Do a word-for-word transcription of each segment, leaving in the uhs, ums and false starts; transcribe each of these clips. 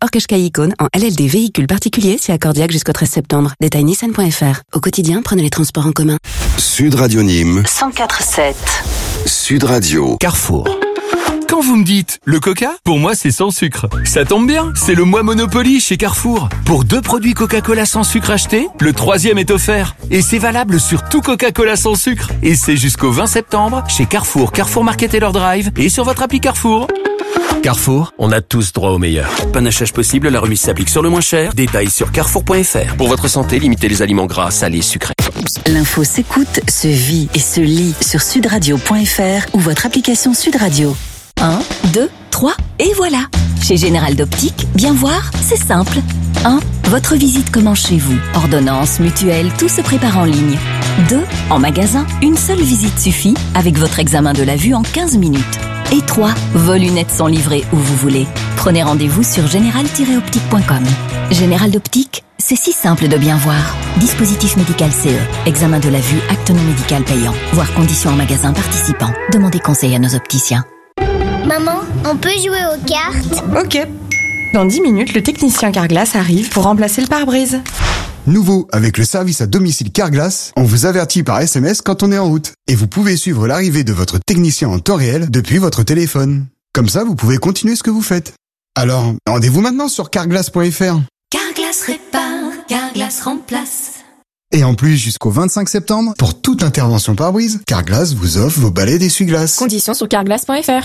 hors Qashqai Icône en L L D véhicule particulier chez Accordiac jusqu'au treize septembre. Détail nissan point f r. Au quotidien, prenez les transports en commun. Sud Radio Nîmes cent quatre virgule sept. Sud Radio Carrefour. Quand vous me dites le Coca, pour moi c'est sans sucre. Ça tombe bien, c'est le mois Monopoly chez Carrefour. Pour deux produits Coca-Cola sans sucre achetés, le troisième est offert. Et c'est valable sur tout Coca-Cola sans sucre. Et c'est jusqu'au vingt septembre chez Carrefour, Carrefour Market et leur Drive et sur votre appli Carrefour. Carrefour, on a tous droit au meilleur. Panachage possible, la remise s'applique sur le moins cher. Détails sur carrefour point f r. Pour votre santé, limitez les aliments gras, salés, sucrés. L'info s'écoute, se vit et se lit sur sudradio point f r ou votre application Sud Radio. un, deux, trois, et voilà. Chez Général d'Optique, bien voir, c'est simple. un. Votre visite commence chez vous. Ordonnance, mutuelle, tout se prépare en ligne. deux. En magasin, une seule visite suffit avec votre examen de la vue en quinze minutes. Et trois. Vos lunettes sont livrées où vous voulez. Prenez rendez-vous sur général tiret optique point com. Général d'Optique, c'est si simple de bien voir. Dispositif médical C E. Examen de la vue, acte non médical payant. Voir conditions en magasin participant. Demandez conseil à nos opticiens. Maman, on peut jouer aux cartes ? Ok. Dans dix minutes, le technicien Carglass arrive pour remplacer le pare-brise. Nouveau, avec le service à domicile Carglass, on vous avertit par S M S quand on est en route. Et vous pouvez suivre l'arrivée de votre technicien en temps réel depuis votre téléphone. Comme ça, vous pouvez continuer ce que vous faites. Alors, rendez-vous maintenant sur carglass point f r. Carglass répare, Carglass remplace. Et en plus, jusqu'au vingt-cinq septembre, pour toute intervention pare-brise, Carglass vous offre vos balais d'essuie-glace. Conditions sur carglass point f r.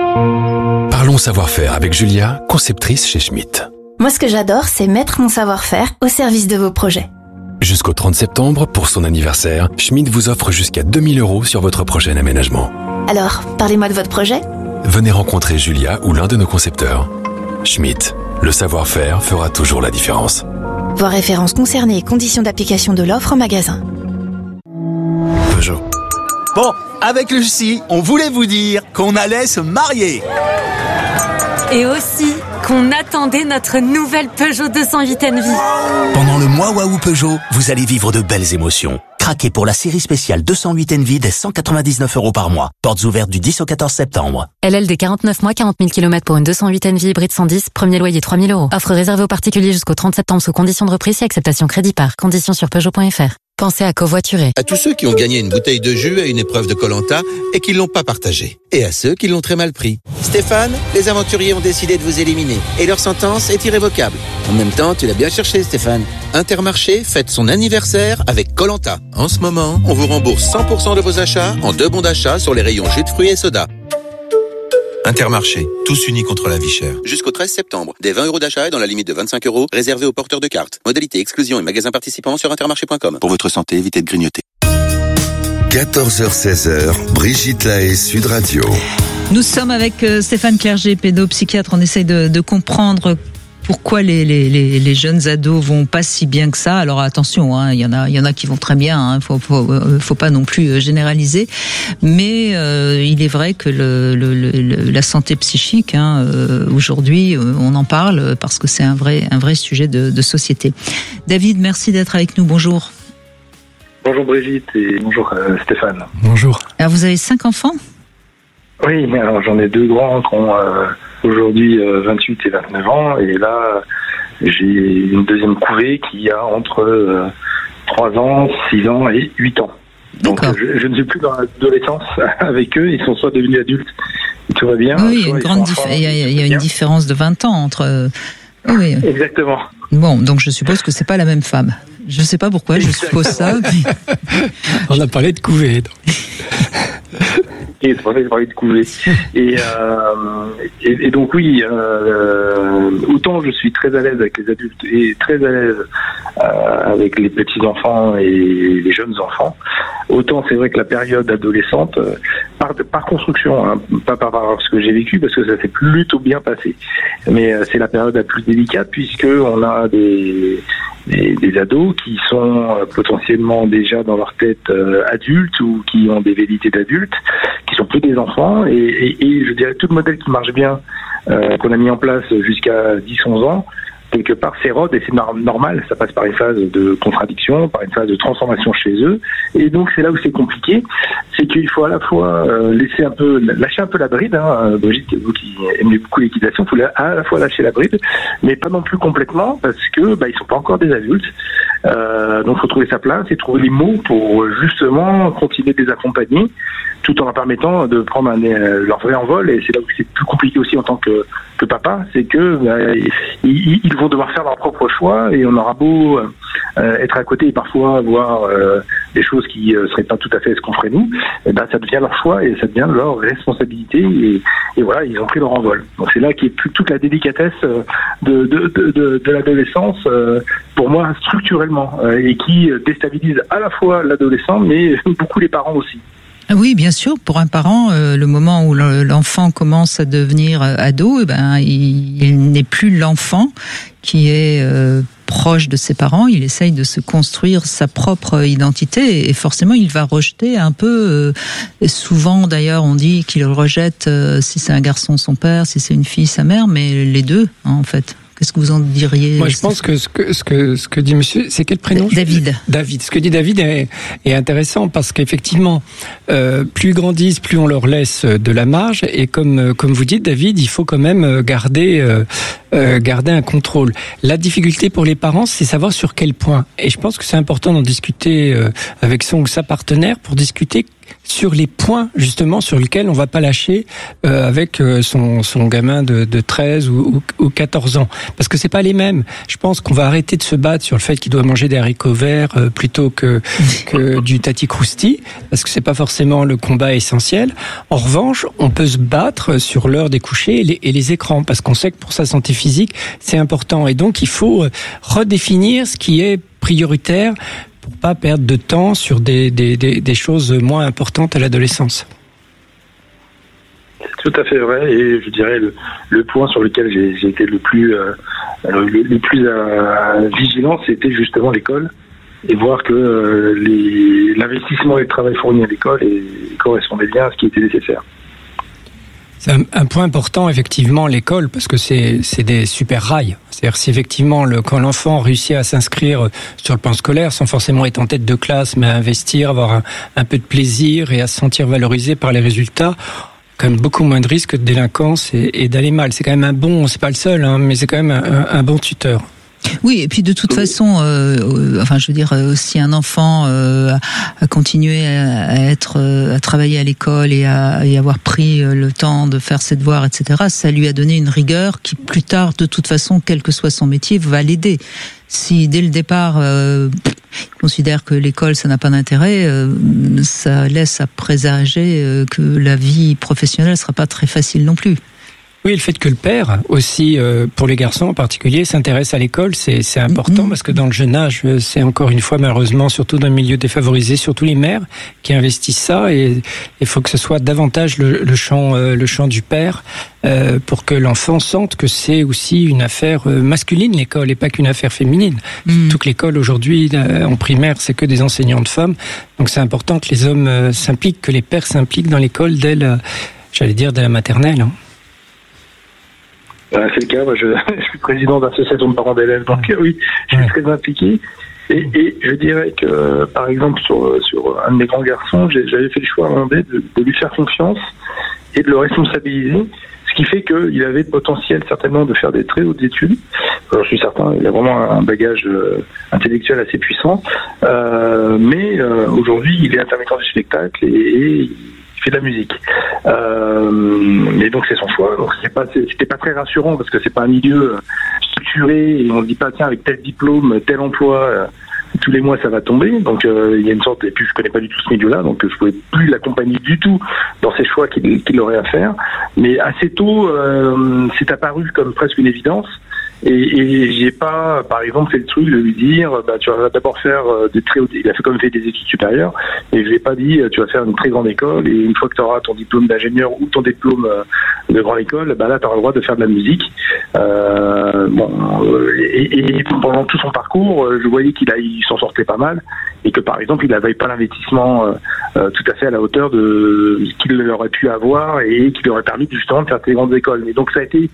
Parlons savoir-faire avec Julia, conceptrice chez Schmitt. Moi, ce que j'adore, c'est mettre mon savoir-faire au service de vos projets. Jusqu'au trente septembre, pour son anniversaire, Schmitt vous offre jusqu'à deux mille euros sur votre prochain aménagement. Alors, parlez-moi de votre projet. Venez rencontrer Julia ou l'un de nos concepteurs. Schmitt, le savoir-faire fera toujours la différence. Voir références concernées et conditions d'application de l'offre en magasin. Peugeot. Bon, avec Lucie, on voulait vous dire qu'on allait se marier. Et aussi qu'on attendait notre nouvelle Peugeot deux cent huit Envy. Pendant le mois Waouh Peugeot, vous allez vivre de belles émotions. Craquez pour la série spéciale deux cent huit Envy dès cent quatre-vingt-dix-neuf euros par mois. Portes ouvertes du dix au quatorze septembre. L L D quarante-neuf mois, quarante mille kilomètres pour une deux cent huit Envy hybride cent dix, premier loyer trois mille euros. Offre réservée aux particuliers jusqu'au trente septembre sous conditions de reprise et acceptation crédit par. Conditions sur peugeot point f r. Pensez à covoiturer. À tous ceux qui ont gagné une bouteille de jus à une épreuve de Koh-Lanta et qui l'ont pas partagée. Et à ceux qui l'ont très mal pris. Stéphane, les aventuriers ont décidé de vous éliminer. Et leur sentence est irrévocable. En même temps, tu l'as bien cherché, Stéphane. Intermarché fête son anniversaire avec Koh-Lanta. En ce moment, on vous rembourse cent pour cent de vos achats en deux bons d'achat sur les rayons jus de fruits et soda. Intermarché, tous unis contre la vie chère. Jusqu'au treize septembre, des vingt euros d'achat et dans la limite de vingt-cinq euros, réservés aux porteurs de cartes. Modalité exclusion et magasins participants sur intermarché point com. Pour votre santé, évitez de grignoter. quatorze heures seize, Brigitte Lahaie, Sud Radio. Nous sommes avec Stéphane Clerget, pédopsychiatre. On essaye de, de comprendre pourquoi les, les, les, les jeunes ados vont pas si bien que ça. Alors attention, hein, il y en a, il y en a qui vont très bien. Hein, faut, faut, faut pas non plus généraliser. Mais euh, il est vrai que le, le, le, la santé psychique, hein, euh, aujourd'hui, on en parle parce que c'est un vrai, un vrai sujet de, de société. David, merci d'être avec nous. Bonjour. Bonjour Brigitte et bonjour euh, Stéphane. Bonjour. Alors vous avez cinq enfants ? Oui, mais alors j'en ai deux grands qui ont euh, aujourd'hui euh, vingt-huit et vingt-neuf ans, et là j'ai une deuxième couvée qui a entre euh, trois ans, six ans et huit ans. Donc euh, je, je ne suis plus dans l'adolescence avec eux, ils sont soit devenus adultes, tout va bien. Oui, il y a une grande dif- il y a, il y a une différence de vingt ans entre... Euh, oui. Exactement. Bon, donc je suppose que c'est pas la même femme. Je sais pas pourquoi, je suppose ça. Mais... On a parlé de couvée. Donc. Et c'est pour ça que j'ai parlé de couvée. Et, euh, et, et donc oui, euh, autant je suis très à l'aise avec les adultes et très à l'aise euh, avec les petits enfants et les jeunes enfants, autant c'est vrai que la période adolescente, par, par construction, hein, pas par, par ce que j'ai vécu, parce que ça s'est plutôt bien passé, mais euh, c'est la période la plus délicate puisque on a des Des, des ados qui sont euh, potentiellement déjà dans leur tête euh, adultes ou qui ont des velléités d'adultes, qui sont plus des enfants, et, et, et je dirais tout le modèle qui marche bien, euh, qu'on a mis en place jusqu'à dix onze ans, quelque part s'érode, et c'est normal, ça passe par une phase de contradiction, par une phase de transformation chez eux, et donc c'est là où c'est compliqué, c'est qu'il faut à la fois euh, laisser un peu, lâcher un peu la bride, hein, Brigitte, vous qui aimez beaucoup l'équitation, il faut à la fois lâcher la bride, mais pas non plus complètement, parce que bah, ils sont pas encore des adultes, euh, donc il faut trouver sa place et trouver les mots pour justement continuer de les accompagner, tout en leur permettant de prendre un, leur vrai envol, et c'est là où c'est plus compliqué aussi en tant que, que papa, c'est que bah, ils, ils vont devoir faire leur propre choix, et on aura beau euh, être à côté et parfois voir euh, des choses qui ne euh, seraient pas tout à fait ce qu'on ferait nous, et ben ça devient leur choix et ça devient leur responsabilité, et, et voilà, ils ont pris leur envol. Donc c'est là qu'est toute la délicatesse de, de, de, de, de l'adolescence, euh, pour moi structurellement, euh, et qui déstabilise à la fois l'adolescent mais beaucoup les parents aussi. Oui, bien sûr. Pour un parent, euh, le moment où l'enfant commence à devenir ado, eh ben, il, il n'est plus l'enfant qui est euh, proche de ses parents. Il essaye de se construire sa propre identité, et forcément, il va rejeter un peu. Euh, et souvent, d'ailleurs, on dit qu'il rejette euh, si c'est un garçon son père, si c'est une fille sa mère, mais les deux, hein, en fait. Qu'est-ce que vous en diriez? Moi, je pense que ce que ce que ce que dit Monsieur, c'est quel prénom? David. David. Ce que dit David est, est intéressant parce qu'effectivement, euh, plus ils grandissent, plus on leur laisse de la marge. Et comme comme vous dites, David, il faut quand même garder euh, euh, garder un contrôle. La difficulté pour les parents, c'est savoir sur quel point. Et je pense que c'est important d'en discuter euh, avec son ou sa partenaire pour discuter sur les points justement sur lesquels on va pas lâcher euh, avec euh, son son gamin de de treize ou, ou, ou quatorze ans, parce que c'est pas les mêmes. Je pense qu'on va arrêter de se battre sur le fait qu'il doit manger des haricots verts euh, plutôt que que du tati crousti, parce que c'est pas forcément le combat essentiel. En revanche, on peut se battre sur l'heure des couchers et les, et les écrans, parce qu'on sait que pour sa santé physique, c'est important, et donc il faut redéfinir ce qui est prioritaire pour pas perdre de temps sur des, des, des, des choses moins importantes à l'adolescence. C'est tout à fait vrai, et je dirais le, le point sur lequel j'ai, j'ai été le plus, euh, le, le plus euh, vigilant, c'était justement l'école, et voir que euh, les, l'investissement et le travail fourni à l'école et, correspondait bien à ce qui était nécessaire. C'est un, un point important, effectivement, l'école, parce que c'est, c'est des super rails. C'est-à-dire, si effectivement, le, quand l'enfant réussit à s'inscrire sur le plan scolaire, sans forcément être en tête de classe, mais à investir, avoir un, un peu de plaisir et à se sentir valorisé par les résultats, quand même beaucoup moins de risques de délinquance et, et d'aller mal. C'est quand même un bon, c'est pas le seul, hein, mais c'est quand même un, un bon tuteur. Oui, et puis de toute façon, euh, euh, enfin, je veux dire, euh, si un enfant euh, a continué à, à être, euh, à travailler à l'école et à et avoir pris euh, le temps de faire ses devoirs, et cetera, ça lui a donné une rigueur qui, plus tard, de toute façon, quel que soit son métier, va l'aider. Si dès le départ, euh, il considère que l'école, ça n'a pas d'intérêt, euh, ça laisse à présager euh, que la vie professionnelle sera pas très facile non plus. Oui, le fait que le père aussi, euh, pour les garçons en particulier, s'intéresse à l'école, c'est, c'est important, mmh. parce que dans le jeune âge, c'est encore une fois malheureusement, surtout dans le milieu défavorisé, surtout les mères qui investissent ça, et il faut que ce soit davantage le, le champ, euh, le champ du père, euh, pour que l'enfant sente que c'est aussi une affaire masculine, l'école, et pas qu'une affaire féminine. Mmh. Surtout que l'école aujourd'hui, euh, en primaire, c'est que des enseignantes femmes, donc c'est important que les hommes euh, s'impliquent, que les pères s'impliquent dans l'école dès la, j'allais dire, dès la maternelle, hein. C'est le cas, moi je, je suis président d'association de parents d'élèves, donc oui, je suis ouais. très impliqué. Et, et je dirais que, par exemple, sur, sur un de mes grands garçons, j'ai, j'avais fait le choix à un moment donné de, de lui faire confiance et de le responsabiliser, ce qui fait qu'il avait le potentiel certainement de faire des très hautes études. Alors, je suis certain, il a vraiment un bagage euh, intellectuel assez puissant, euh, mais euh, aujourd'hui, il est intermittent du spectacle et, et de la musique, euh, et donc c'est son choix. Donc c'est pas, c'était pas très rassurant parce que c'est pas un milieu structuré et on se dit pas tiens avec tel diplôme, tel emploi, euh, tous les mois ça va tomber. Donc euh, il y a une sorte, et puis je connais pas du tout ce milieu-là, donc je pouvais plus l'accompagner du tout dans ses choix qu'il, qu'il aurait à faire. Mais assez tôt, euh, c'est apparu comme presque une évidence. Et, et j'ai pas, par exemple, fait le truc de lui dire, bah, tu vas d'abord faire des très hautes, il a fait comme fait des études supérieures, et je lui ai pas dit, tu vas faire une très grande école, et une fois que tu auras ton diplôme d'ingénieur ou ton diplôme de grande école, bah là, tu auras le droit de faire de la musique. Euh, bon, et, et pendant tout son parcours, je voyais qu'il a, il s'en sortait pas mal, et que par exemple, il n'avait pas l'investissement euh, tout à fait à la hauteur de qu'il aurait pu avoir, et qui lui aurait permis justement de faire des grandes écoles. Mais donc ça a été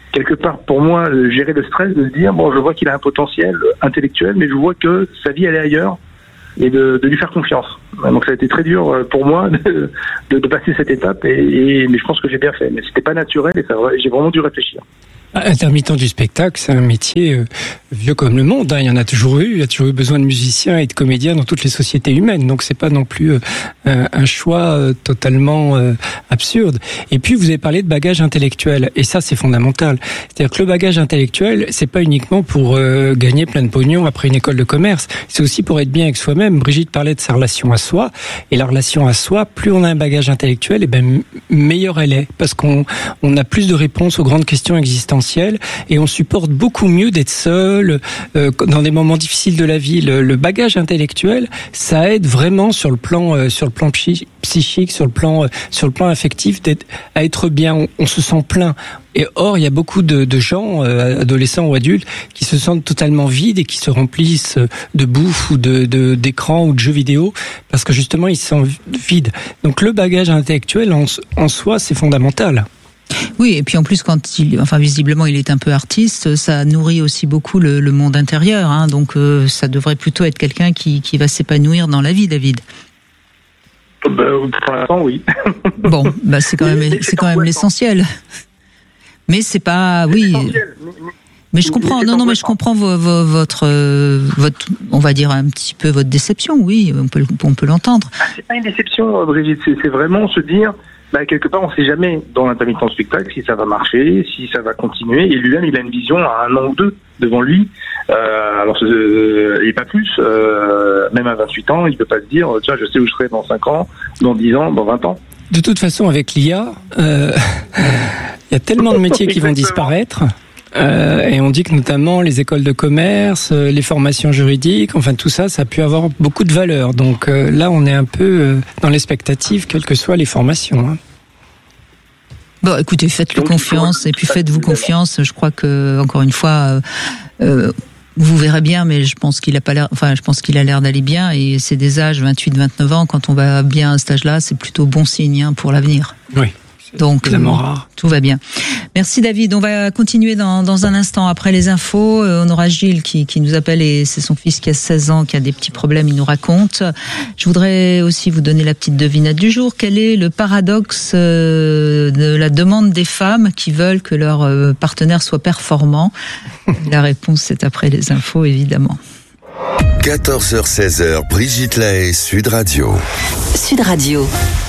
quelque part, pour moi, euh, gérer le stress de se dire, bon, je vois qu'il a un potentiel intellectuel, mais je vois que sa vie, elle est ailleurs, et de, de lui faire confiance. Donc ça a été très dur pour moi de, de, de passer cette étape, et, et, mais je pense que j'ai bien fait. Mais c'était pas naturel, et ça, j'ai vraiment dû réfléchir. Intermittent du spectacle, c'est un métier euh, vieux comme le monde. Hein. Il y en a toujours eu. Il y a toujours eu besoin de musiciens et de comédiens dans toutes les sociétés humaines. Donc c'est pas non plus euh, un, un choix euh, totalement euh, absurde. Et puis vous avez parlé de bagage intellectuel, et ça c'est fondamental. C'est-à-dire que le bagage intellectuel, c'est pas uniquement pour euh, gagner plein de pognon après une école de commerce. C'est aussi pour être bien avec soi-même. Brigitte parlait de sa relation à soi, et la relation à soi, plus on a un bagage intellectuel, et ben meilleure elle est, parce qu'on on a plus de réponses aux grandes questions existentielles. Et on supporte beaucoup mieux d'être seul euh, dans des moments difficiles de la vie. Le, le bagage intellectuel, ça aide vraiment sur le plan, euh, sur le plan psychique, sur le plan, euh, sur le plan affectif, d'être, à être bien. On, on se sent plein. Et or, il y a beaucoup de, de gens, euh, adolescents ou adultes, qui se sentent totalement vides et qui se remplissent de bouffe ou de, de d'écran ou de jeux vidéo parce que justement ils se sentent vides. Donc le bagage intellectuel en, en soi, c'est fondamental. Oui, et puis en plus, quand il, enfin visiblement, il est un peu artiste, ça nourrit aussi beaucoup le, le monde intérieur. Hein, donc, euh, ça devrait plutôt être quelqu'un qui, qui va s'épanouir dans la vie, David. Bah, pour l'instant, oui. Bon, bah c'est quand même, c'est quand même l'essentiel. Mais c'est pas, oui. Mais je comprends. Non, non, mais je comprends vo, vo, votre, euh, votre, on va dire un petit peu votre déception. Oui, on peut, on peut l'entendre. Ah, c'est pas une déception, Brigitte. C'est, c'est vraiment se dire. Bah, quelque part, on ne sait jamais dans l'intermittent spectacle si ça va marcher, si ça va continuer. Et lui-même, il a une vision à un an ou deux devant lui. Euh, alors, euh, et pas plus. Euh, même à vingt-huit ans, il ne peut pas se dire, tiens, je sais où je serai dans cinq ans, dans dix ans, dans vingt ans. De toute façon, avec l'I A, euh, il y a tellement de métiers qui vont disparaître. Euh, et on dit que notamment les écoles de commerce, euh, les formations juridiques, enfin tout ça, ça a pu avoir beaucoup de valeur. Donc euh, là, on est un peu euh, dans l'expectative, quelles que soient les formations. Hein. Bon, écoutez, faites-le Donc, confiance, et puis faites-vous confiance. Je crois que, encore une fois, euh, euh, vous verrez bien, mais je pense qu'il a pas l'air, enfin, je pense qu'il a l'air d'aller bien, et c'est des âges vingt-huit vingt-neuf ans. Quand on va bien à cet âge-là, c'est plutôt bon signe hein, pour l'avenir. Oui. Donc, euh, tout va bien. Merci David. On va continuer dans, dans un instant. Après les infos, euh, on aura Gilles qui, qui nous appelle, et c'est son fils qui a seize ans, qui a des petits problèmes, il nous raconte. Je voudrais aussi vous donner la petite devinette du jour. Quel est le paradoxe euh, de la demande des femmes qui veulent que leur euh, partenaire soit performant? La réponse, c'est après les infos, évidemment. quatorze heures seize heures, Brigitte Lahaie, Sud Radio. Sud Radio.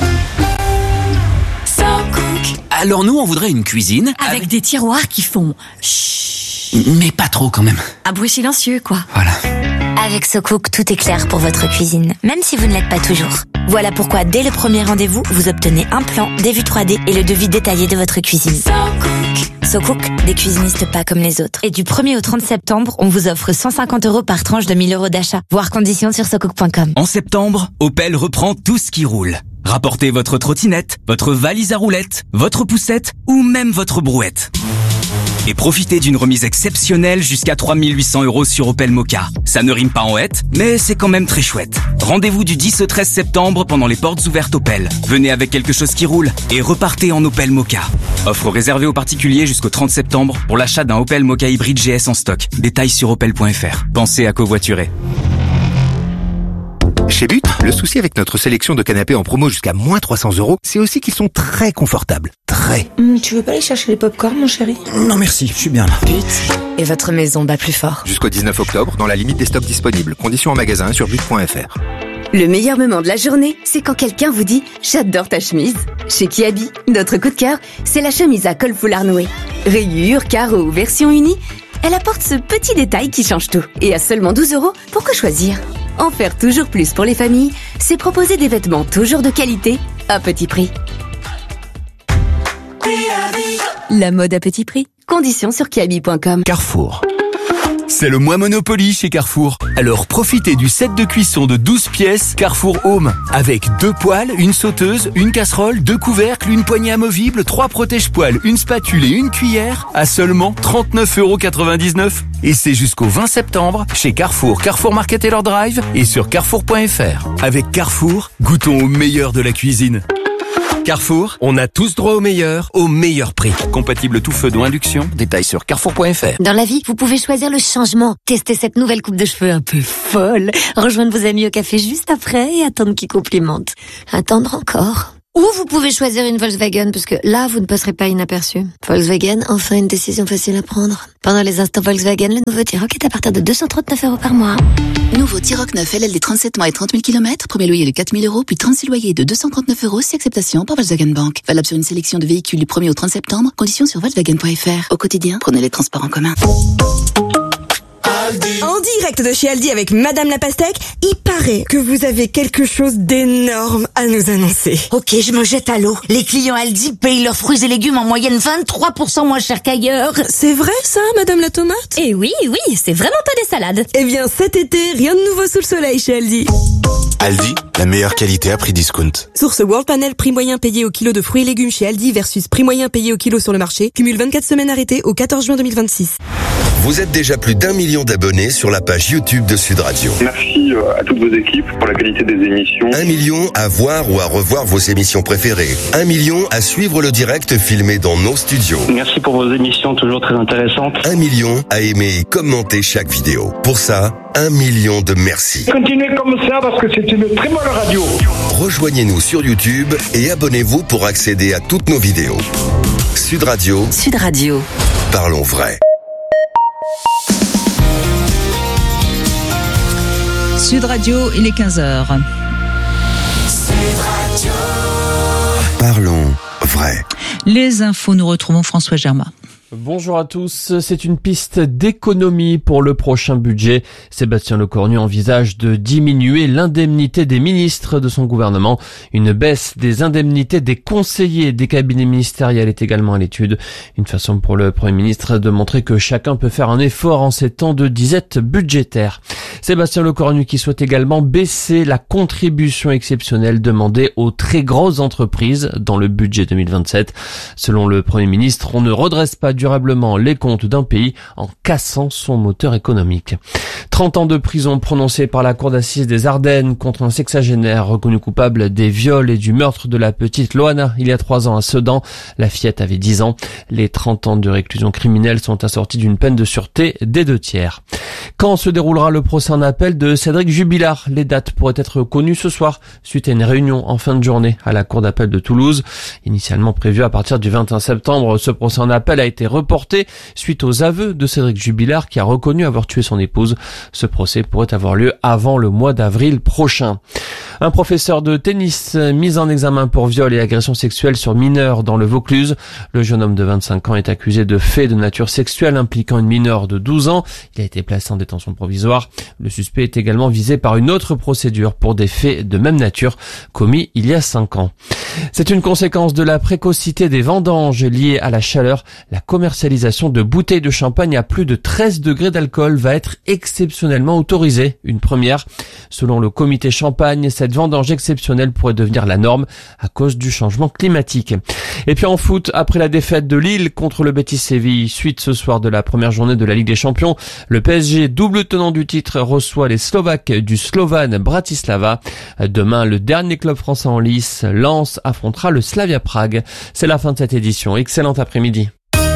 Alors nous, on voudrait une cuisine avec, avec des tiroirs qui font chut. Mais pas trop quand même. Un bruit silencieux, quoi. Voilà. Avec SoCook, tout est clair pour votre cuisine, même si vous ne l'êtes pas toujours. Voilà pourquoi, dès le premier rendez-vous, vous obtenez un plan, des vues trois D et le devis détaillé de votre cuisine. SoCook. SoCook, des cuisinistes pas comme les autres. Et du premier au trente septembre, on vous offre cent cinquante euros par tranche de mille euros d'achat. Voir conditions sur socook point com. En septembre, Opel reprend tout ce qui roule. Rapportez votre trottinette, votre valise à roulettes, votre poussette ou même votre brouette. Et profitez d'une remise exceptionnelle jusqu'à trois mille huit cents euros sur Opel Mokka. Ça ne rime pas en hête, mais c'est quand même très chouette. Rendez-vous du dix au treize septembre pendant les portes ouvertes Opel. Venez avec quelque chose qui roule et repartez en Opel Mokka. Offre réservée aux particuliers jusqu'au trente septembre pour l'achat d'un Opel Mokka hybride G S en stock. Détails sur opel point f r. Pensez à covoiturer. Chez But, le souci avec notre sélection de canapés en promo jusqu'à moins trois cents euros, c'est aussi qu'ils sont très confortables. Très. Mmh, tu veux pas aller chercher les pop-corn, mon chéri? Non merci, je suis bien là. But. Et votre maison bat plus fort. Jusqu'au dix-neuf octobre, dans la limite des stocks disponibles. Conditions en magasin sur but point f r. Le meilleur moment de la journée, c'est quand quelqu'un vous dit « J'adore ta chemise ». Chez Kiabi, notre coup de cœur, c'est la chemise à col foulard noué. Rayures, carreaux ou version unie, elle apporte ce petit détail qui change tout. Et à seulement douze euros, pourquoi choisir? En faire toujours plus pour les familles, c'est proposer des vêtements toujours de qualité, à petit prix. La mode à petit prix. Conditions sur kiabi point com. Carrefour. C'est le mois Monopoly chez Carrefour. Alors profitez du set de cuisson de douze pièces Carrefour Home. Avec deux poêles, une sauteuse, une casserole, deux couvercles, une poignée amovible, trois protège-poêles, une spatule et une cuillère à seulement trente-neuf euros quatre-vingt-dix-neuf. Et c'est jusqu'au vingt septembre chez Carrefour, Carrefour Market et leur drive et sur carrefour point f r. Avec Carrefour, goûtons au meilleur de la cuisine. Carrefour, on a tous droit au meilleur, au meilleur prix. Compatible tout feu d'eau induction, détails sur carrefour point f r. Dans la vie, vous pouvez choisir le changement. Tester cette nouvelle coupe de cheveux un peu folle. Rejoindre vos amis au café juste après et attendre qu'ils complimentent. Attendre encore. Ou vous pouvez choisir une Volkswagen, parce que là, vous ne passerez pas inaperçu. Volkswagen, enfin une décision facile à prendre. Pendant les instants Volkswagen, le nouveau T-Roc est à partir de deux cent trente-neuf euros par mois. Nouveau T-Roc neuf L L D trente-sept mois et trente mille kilomètres. Premier loyer de quatre mille euros, puis trente-six loyers de deux cent trente-neuf euros, si acceptation par Volkswagen Bank. Valable sur une sélection de véhicules du premier au trente septembre. Conditions sur Volkswagen point f r. Au quotidien, prenez les transports en commun. En direct de chez Aldi avec Madame la Pastèque, il paraît que vous avez quelque chose d'énorme à nous annoncer. Ok, je me jette à l'eau. Les clients Aldi payent leurs fruits et légumes en moyenne vingt-trois pour cent moins cher qu'ailleurs. C'est vrai ça, Madame la Tomate? Eh oui, oui, c'est vraiment pas des salades. Eh bien cet été, rien de nouveau sous le soleil chez Aldi. Aldi, la meilleure qualité à prix discount. Source World Panel, prix moyen payé au kilo de fruits et légumes chez Aldi versus prix moyen payé au kilo sur le marché. Cumule vingt-quatre semaines arrêtées au quatorze juin deux mille vingt-six. Vous êtes déjà plus d'un million d'abonnés sur la page YouTube de Sud Radio. Merci à toutes vos équipes pour la qualité des émissions. Un million à voir ou à revoir vos émissions préférées. Un million à suivre le direct filmé dans nos studios. Merci pour vos émissions toujours très intéressantes. Un million à aimer et commenter chaque vidéo. Pour ça, un million de merci. Continuez comme ça parce que c'est une très bonne radio. Rejoignez-nous sur YouTube et abonnez-vous pour accéder à toutes nos vidéos. Sud Radio. Sud Radio. Parlons vrai. Sud Radio, il est quinze heures. Parlons vrai. Les infos, nous retrouvons François Germain. Bonjour à tous, c'est une piste d'économie pour le prochain budget. Sébastien Lecornu envisage de diminuer l'indemnité des ministres de son gouvernement. Une baisse des indemnités des conseillers des cabinets ministériels est également à l'étude. Une façon pour le Premier ministre de montrer que chacun peut faire un effort en ces temps de disette budgétaire. Sébastien Lecornu qui souhaite également baisser la contribution exceptionnelle demandée aux très grosses entreprises dans le budget deux mille vingt-sept. Selon le Premier ministre, on ne redresse pas durablement les comptes d'un pays en cassant son moteur économique. trente ans de prison prononcés par la cour d'assises des Ardennes contre un sexagénaire reconnu coupable des viols et du meurtre de la petite Loana il y a trois ans à Sedan. La fillette avait dix ans. Les trente ans de réclusion criminelle sont assortis d'une peine de sûreté des deux tiers. Quand se déroulera le procès en appel de Cédric Jubilard? Les dates pourraient être connues ce soir suite à une réunion en fin de journée à la cour d'appel de Toulouse. Initialement prévu à partir du vingt et un septembre, ce procès en appel a été reporté suite aux aveux de Cédric Jubilard qui a reconnu avoir tué son épouse. Ce procès pourrait avoir lieu avant le mois d'avril prochain. Un professeur de tennis mis en examen pour viol et agression sexuelle sur mineur dans le Vaucluse. Le jeune homme de vingt-cinq ans est accusé de faits de nature sexuelle impliquant une mineure de douze ans. Il a été placé en détention provisoire. Le suspect est également visé par une autre procédure pour des faits de même nature commis il y a cinq ans. C'est une conséquence de la précocité des vendanges liées à la chaleur. La commercialisation de bouteilles de champagne à plus de treize degrés d'alcool va être exceptionnellement autorisée. Une première. Selon le comité Champagne, cette vendange exceptionnelle pourrait devenir la norme à cause du changement climatique. Et puis en foot, après la défaite de Lille contre le Betis Séville, suite ce soir de la première journée de la Ligue des Champions, le P S G, double tenant du titre, reçoit les Slovaques du Slovan Bratislava. Demain, le dernier club français en lice, Lens, affrontera le Slavia Prague. C'est la fin de cette édition. Excellent après-midi.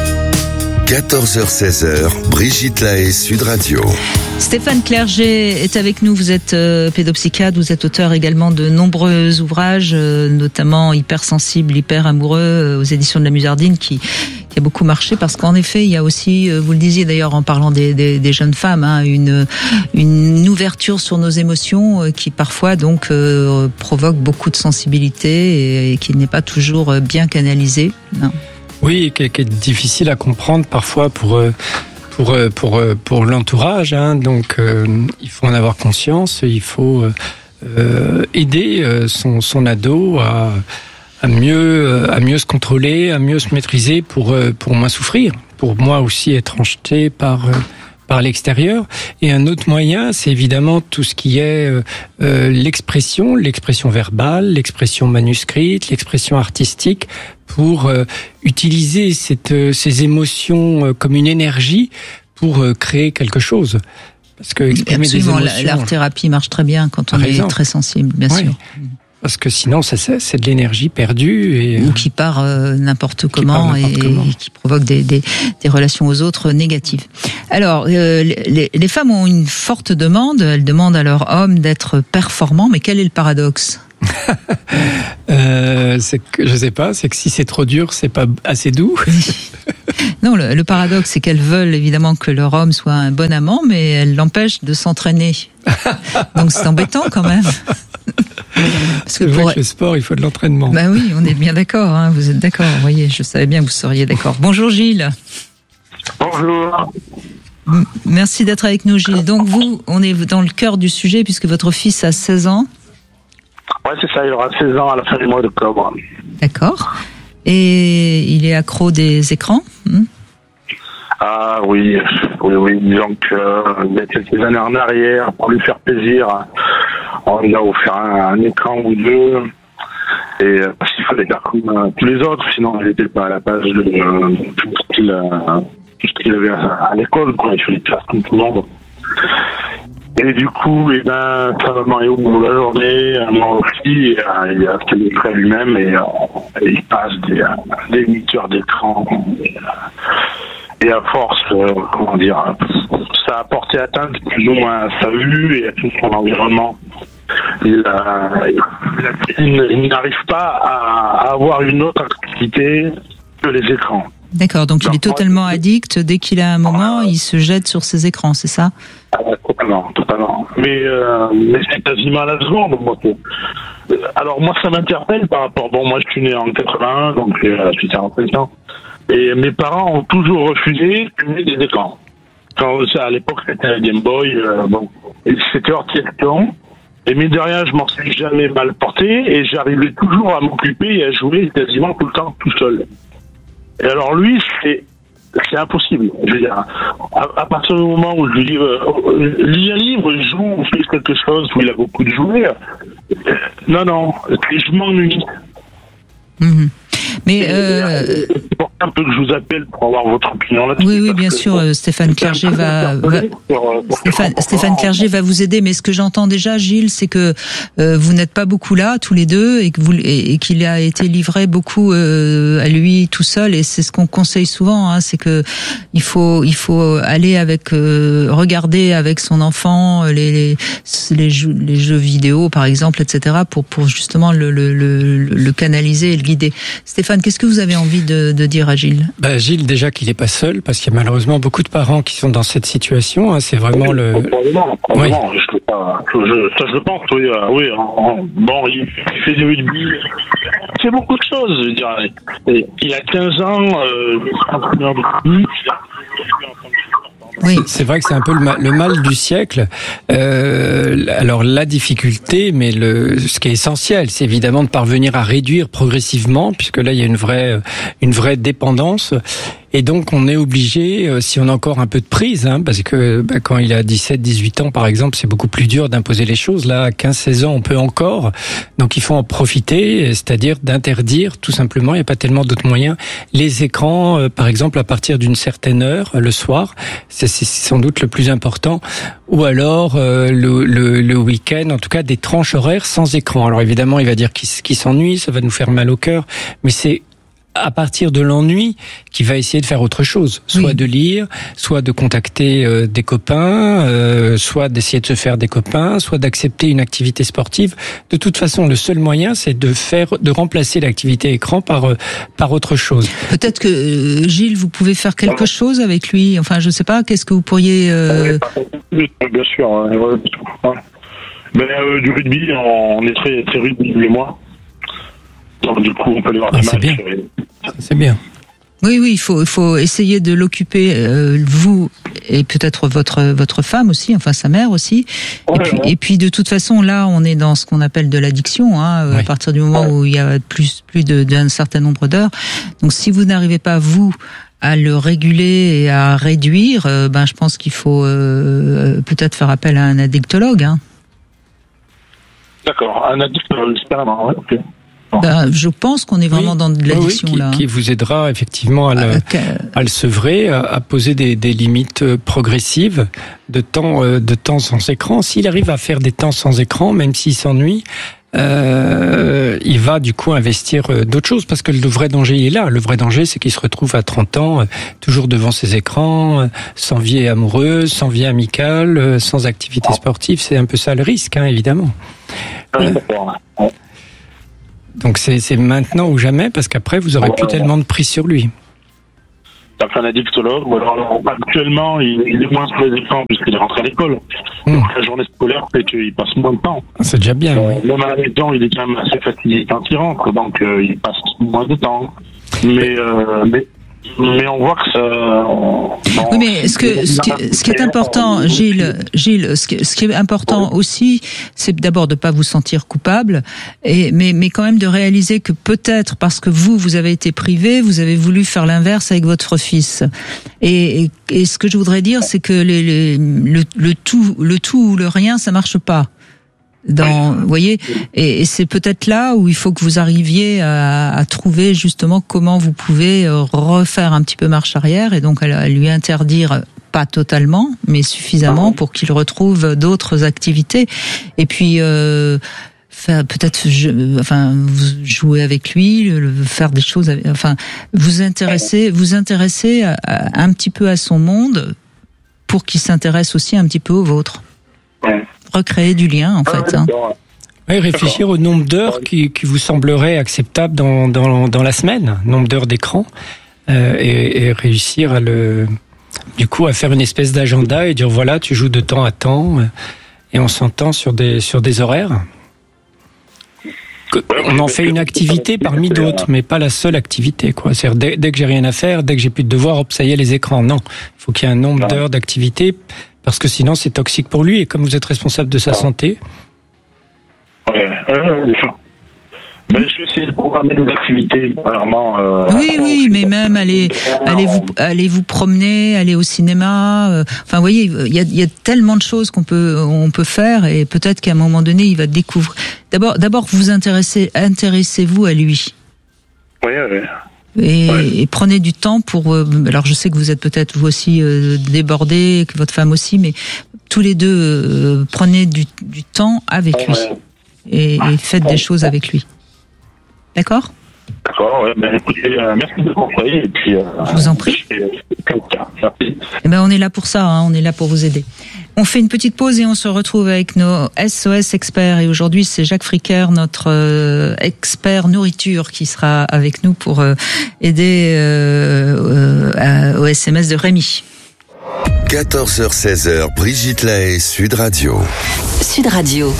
quatorze heures seize, Brigitte Lahaie, Sud Radio. Stéphane Clerget est avec nous. Vous êtes euh, pédopsychiatre, vous êtes auteur également de nombreux ouvrages, euh, notamment Hypersensible, hyper amoureux, euh, aux éditions de la Musardine, qui, qui a beaucoup marché parce qu'en effet, il y a aussi, euh, vous le disiez d'ailleurs en parlant des, des, des jeunes femmes, hein, une, une ouverture sur nos émotions euh, qui parfois donc euh, provoque beaucoup de sensibilité et, et qui n'est pas toujours bien canalisée. Non. Oui, qui est, qui est difficile à comprendre parfois pour pour pour pour l'entourage. Hein. Donc, euh, il faut en avoir conscience. Il faut euh, aider son son ado à à mieux à mieux se contrôler, à mieux se maîtriser pour pour moins souffrir. Pour moi aussi être rejeté par par l'extérieur. Et un autre moyen, c'est évidemment tout ce qui est euh, euh, l'expression, l'expression verbale, l'expression manuscrite, l'expression artistique, pour euh, utiliser cette, euh, ces émotions euh, comme une énergie pour euh, créer quelque chose. Parce que exprimer absolument, des émotions, l'art thérapie marche très bien quand on est exemple. très sensible, bien oui. sûr. parce que sinon ça, c'est, c'est de l'énergie perdue. Et, ou qui part euh, n'importe comment, part n'importe et, comment. et qui provoque des, des, des relations aux autres négatives. Alors, euh, les, les femmes ont une forte demande, elles demandent à leur homme d'être performant, mais quel est le paradoxe ? euh, c'est que je sais pas, c'est que si c'est trop dur, c'est pas assez doux. Non, le, le paradoxe, c'est qu'elles veulent évidemment que leur homme soit un bon amant, mais elles l'empêchent de s'entraîner. Donc c'est embêtant quand même. Parce que pour... que le sport, il faut de l'entraînement. Ben oui, on est bien d'accord. Hein, vous êtes d'accord. Vous voyez, je savais bien que vous seriez d'accord. Bonjour Gilles. Bonjour. M- merci d'être avec nous, Gilles. Donc vous, on est dans le cœur du sujet puisque votre fils a seize ans. Ouais, c'est ça, il aura seize ans à la fin du mois d'octobre. D'accord. Et il est accro des écrans hmm Ah oui, oui, oui. Disons que euh, il y a quelques années en arrière, pour lui faire plaisir, on lui a offert un, un écran ou deux. Et euh, parce qu'il fallait faire comme euh, tous les autres, sinon il n'était pas à la page de euh, tout ce qu'il, euh, tout ce qu'il avait à, à l'école, quoi. Il fallait faire comme tout le monde. Et du coup, eh ben, sa maman est au bout de la journée, moi aussi, et, euh, il a fait les frais lui-même, et, euh, et il passe des, euh, des huit heures d'écran. Et, euh, et à force, euh, comment dire, ça a porté atteinte plus ou moins à sa vue et à tout son environnement. Il, euh, il, il n'arrive pas à, à avoir une autre activité que les écrans. D'accord, donc il est totalement addict. Dès qu'il a un moment, il se jette sur ses écrans, c'est ça ? Ah, totalement, totalement. Mais, euh, mais c'est quasiment à la seconde. Moi, alors moi, ça m'interpelle par rapport... Bon, moi, je suis né en quatre-vingt-un, donc euh, je suis quarante-cinq ans. Et mes parents ont toujours refusé de fumer des écrans. Quand, à l'époque, c'était un Game Boy, euh, bon, et c'était hors de question. Et mine de rien, je m'en suis jamais mal porté, et j'arrivais toujours à m'occuper et à jouer quasiment tout le temps tout seul. Et alors lui, c'est c'est impossible. Je veux dire, à, à partir du moment où je lui dis euh, lis un livre, joue, ou fais quelque chose où il a beaucoup de jouets, euh, non, non, je m'ennuie. Mmh. Mais euh... c'est pour ça un peu que je vous appelle pour avoir votre opinion là-dessus. Oui, oui, bien sûr, euh, Stéphane Clerget va, va... Stéphane, Stéphane Clerget va vous aider. Mais ce que j'entends déjà, Gilles, c'est que euh, vous n'êtes pas beaucoup là, tous les deux, et que vous et, et qu'il a été livré beaucoup euh, à lui tout seul. Et c'est ce qu'on conseille souvent, hein, c'est que il faut il faut aller avec euh, regarder avec son enfant les les les jeux, les jeux vidéo, par exemple, et cetera, pour pour justement le le le, le canaliser et le guider. Stéphane, qu'est-ce que vous avez envie de, de dire à Gilles ? Bah, Gilles, déjà qu'il n'est pas seul, parce qu'il y a malheureusement beaucoup de parents qui sont dans cette situation. Hein, c'est vraiment oui, le. Probablement, probablement. Oui. Je, je, ça, je le pense. Oui, euh, oui. En, bon, il fait du rugby. Il fait beaucoup de choses. Je veux dire, il a quinze ans. Euh, entraîneur de rugby. Oui. C'est vrai que c'est un peu le mal, le mal du siècle. Euh, alors la difficulté, mais le, ce qui est essentiel, c'est évidemment de parvenir à réduire progressivement, puisque là il y a une vraie, une vraie dépendance. Et donc on est obligé, si on a encore un peu de prise, hein, parce que bah, quand il a dix-sept, dix-huit ans par exemple, c'est beaucoup plus dur d'imposer les choses. Là, à quinze, seize ans, on peut encore. Donc il faut en profiter, c'est-à-dire d'interdire tout simplement, il n'y a pas tellement d'autres moyens, les écrans, euh, par exemple à partir d'une certaine heure, le soir, c'est, c'est sans doute le plus important. Ou alors euh, le, le, le week-end, en tout cas des tranches horaires sans écran. Alors évidemment, il va dire qu'il, qu'il s'ennuie, ça va nous faire mal au cœur, mais c'est à partir de l'ennui qui va essayer de faire autre chose, soit oui. de lire, soit de contacter euh, des copains, euh, soit d'essayer de se faire des copains, soit d'accepter une activité sportive. De toute façon, le seul moyen, c'est de faire, de remplacer l'activité écran par euh, par autre chose. Peut-être que euh, Gilles, vous pouvez faire quelque chose avec lui. Enfin, je sais pas. Qu'est-ce que vous pourriez euh... Bien sûr. Hein. Mais euh, du rugby, on est très très rugby lui et moi. Donc, du coup, on peut aller voir ah, des c'est matchs. Bien. C'est bien. Oui, oui, il faut, il faut essayer de l'occuper, euh, vous et peut-être votre votre femme aussi, enfin sa mère aussi. Ouais, et puis, ouais. et puis de toute façon, là, on est dans ce qu'on appelle de l'addiction, hein, ouais. à partir du moment ouais. où il y a plus plus de, d'un certain nombre d'heures. Donc, si vous n'arrivez pas vous à le réguler et à réduire, euh, ben je pense qu'il faut euh, peut-être faire appel à un addictologue. Hein. D'accord, un addictologue, carrément, ouais, ok. Ben, je pense qu'on est vraiment oui, dans de l'addiction oui, qui, là. Qui vous aidera effectivement à le, euh, à le sevrer, à, à poser des, des limites progressives de temps, de temps sans écran. S'il arrive à faire des temps sans écran, même s'il s'ennuie, euh, il va du coup investir euh, d'autres choses, parce que le vrai danger il est là. Le vrai danger, c'est qu'il se retrouve à trente ans, euh, toujours devant ses écrans, euh, sans vie amoureuse, sans vie amicale, euh, sans activité sportive. C'est un peu ça le risque, hein, évidemment. Euh, donc c'est, c'est maintenant ou jamais, parce qu'après vous aurez plus tellement de prise sur lui. T'as fait un addictologue, ou alors actuellement il, il est moins sur les écrans puisqu'il est rentré à l'école. Mmh. Donc la journée scolaire fait qu'il passe moins de temps. C'est déjà bien. Euh, oui. Même à la maison, il est quand même assez fatigué quand il rentre, donc euh, il passe moins de temps. Mais, euh, mais, mais on voit que ça. On, oui, mais ce que ce qui, ce qui est important, Gilles, Gilles, ce qui, ce qui est important oui. aussi, c'est d'abord de pas vous sentir coupable, et mais mais quand même de réaliser que peut-être parce que vous vous avez été privé, vous avez voulu faire l'inverse avec votre fils. Et, et, et ce que je voudrais dire, c'est que les, les le, le tout le tout ou le rien, ça marche pas. Dans, vous voyez, et, et c'est peut-être là où il faut que vous arriviez à, à trouver justement comment vous pouvez refaire un petit peu marche arrière, et donc à, à lui interdire, pas totalement, mais suffisamment pour qu'il retrouve d'autres activités. Et puis euh, faire peut-être, je, enfin, jouer avec lui, le, faire des choses, avec, enfin, vous intéresser, vous intéresser à, à, un petit peu à son monde pour qu'il s'intéresse aussi un petit peu au vôtre. Recréer du lien, en fait. Hein. Oui, réfléchir au nombre d'heures qui, qui vous semblerait acceptable dans, dans, dans la semaine, nombre d'heures d'écran, euh, et, et réussir à le, du coup, à faire une espèce d'agenda et dire voilà, tu joues de temps à temps, et on s'entend sur des, sur des horaires. On en fait une activité parmi d'autres, mais pas la seule activité, quoi. C'est-à-dire, dès, dès que j'ai rien à faire, dès que j'ai plus de devoirs, hop, ça y est, les écrans. Non. Il faut qu'il y ait un nombre d'heures d'activité, parce que sinon c'est toxique pour lui, et comme vous êtes responsable de sa santé. Ouais, euh, mais je vais essayer de programmer des activités, vraiment. Euh, oui, oui, mais même allez, allez vous, allez vous promener, aller au cinéma. Euh, enfin, vous voyez, il y a, il y a tellement de choses qu'on peut, on peut faire, et peut-être qu'à un moment donné, il va découvrir. D'abord, d'abord, vous intéressez, intéressez-vous à lui. Oui, oui. Et, ouais. et prenez du temps pour. Euh, alors, je sais que vous êtes peut-être vous aussi euh, débordés, que votre femme aussi, mais tous les deux euh, prenez du, du temps avec lui et, et faites des choses avec lui. D'accord ? D'accord. Ouais, ben, écoutez, euh, merci de conseiller. Et puis, euh, je vous en prie. Merci. Eh ben, on est là pour ça. Hein, on est là pour vous aider. On fait une petite pause et on se retrouve avec nos S O S experts. Et aujourd'hui, c'est Jacques Fricker, notre euh, expert nourriture, qui sera avec nous pour euh, aider euh, euh, au S M S de Rémi. quatorze heures seize, Brigitte Lahaye, Sud Radio. Sud Radio.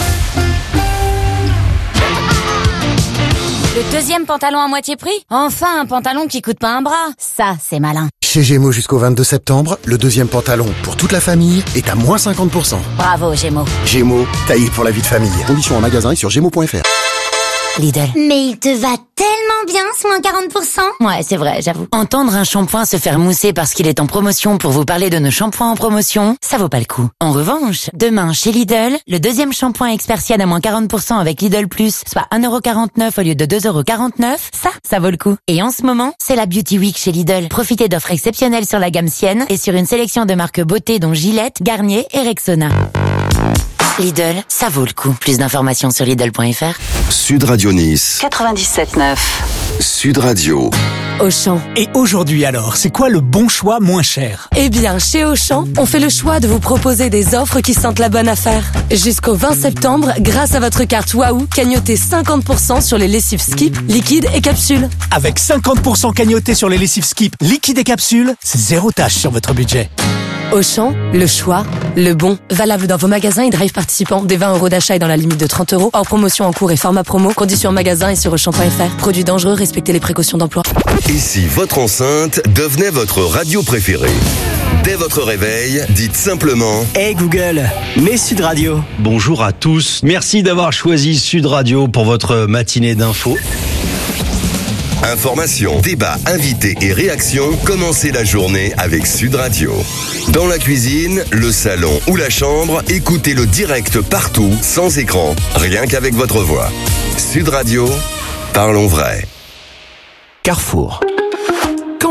Le deuxième pantalon à moitié prix ? Enfin, un pantalon qui coûte pas un bras. Ça, c'est malin. Chez Gémeaux jusqu'au vingt-deux septembre, le deuxième pantalon pour toute la famille est à moins cinquante pour cent. Bravo, Gémeaux. Gémeaux, taillé pour la vie de famille. Conditions en magasin et sur gémeaux point f r. Lidl. Mais il te va tellement bien ce moins quarante pour cent. Ouais, c'est vrai, j'avoue. Entendre un shampoing se faire mousser parce qu'il est en promotion pour vous parler de nos shampoings en promotion, ça vaut pas le coup. En revanche, demain chez Lidl, le deuxième shampoing Expersienne à moins quarante pour cent avec Lidl Plus, soit un euro quarante-neuf au lieu de deux euros quarante-neuf, ça, ça vaut le coup. Et en ce moment, c'est la Beauty Week chez Lidl. Profitez d'offres exceptionnelles sur la gamme Sienne et sur une sélection de marques beauté dont Gillette, Garnier et Rexona. Lidl, ça vaut le coup. Plus d'informations sur Lidl point f r. Sud Radio Nice. quatre-vingt-dix-sept neuf. Sud Radio. Auchan. Et aujourd'hui alors, c'est quoi le bon choix moins cher ? Eh bien, chez Auchan, on fait le choix de vous proposer des offres qui sentent la bonne affaire. Jusqu'au vingt septembre, grâce à votre carte Wahoo, cagnotez cinquante pour cent sur les lessives Skip, liquides et capsules. Avec cinquante pour cent cagnotés sur les lessives Skip, liquides et capsules, c'est zéro tâche sur votre budget. Auchan, le choix, le bon. Valable dans vos magasins et drive participants. Dès vingt euros d'achat et dans la limite de trente euros. Hors promotion en cours et format promo. Conditions en magasin et sur auchan point f r. Produits dangereux, respectez les précautions d'emploi. Et si votre enceinte devenait votre radio préférée ? Dès votre réveil, dites simplement « Hey Google, mets Sud Radio ». Bonjour à tous. Merci d'avoir choisi Sud Radio pour votre matinée d'infos. Informations, débats, invités et réactions, commencez la journée avec Sud Radio. Dans la cuisine, le salon ou la chambre, écoutez le direct partout, sans écran, rien qu'avec votre voix. Sud Radio, parlons vrai. Carrefour.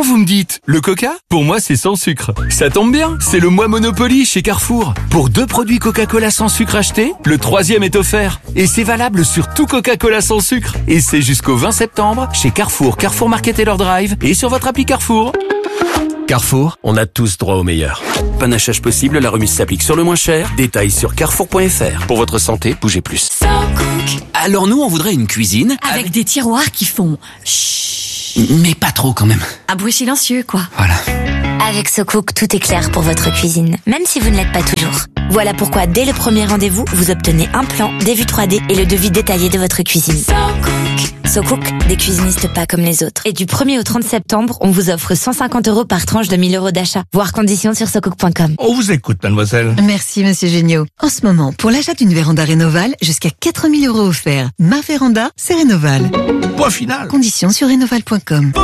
Comment vous me dites? Le Coca? Pour moi, c'est sans sucre. Ça tombe bien, c'est le mois Monopoly chez Carrefour. Pour deux produits Coca-Cola sans sucre achetés, le troisième est offert. Et c'est valable sur tout Coca-Cola sans sucre. Et c'est jusqu'au vingt septembre chez Carrefour, Carrefour Market et leur Drive et sur votre appli Carrefour. Carrefour, on a tous droit au meilleur. Panachage possible, la remise s'applique sur le moins cher. Détails sur carrefour point f r. Pour votre santé, bougez plus. So Cook. Alors nous, on voudrait une cuisine avec, avec des tiroirs qui font chut. Mais pas trop quand même. Un bruit silencieux, quoi. Voilà. Avec So Cook, tout est clair pour votre cuisine, même si vous ne l'êtes pas toujours. Voilà pourquoi, dès le premier rendez-vous, vous obtenez un plan, des vues trois D et le devis détaillé de votre cuisine. So Cook. So Cook, des cuisinistes pas comme les autres. Et du premier au trente septembre, on vous offre cent cinquante euros par tranche de mille euros d'achat. Voir conditions sur socook point com. On vous écoute, mademoiselle. Merci, monsieur Géniaud. En ce moment, pour l'achat d'une véranda Rénoval, jusqu'à quatre mille euros offerts. Ma véranda, c'est Rénoval. Point final. Conditions sur rénoval point com.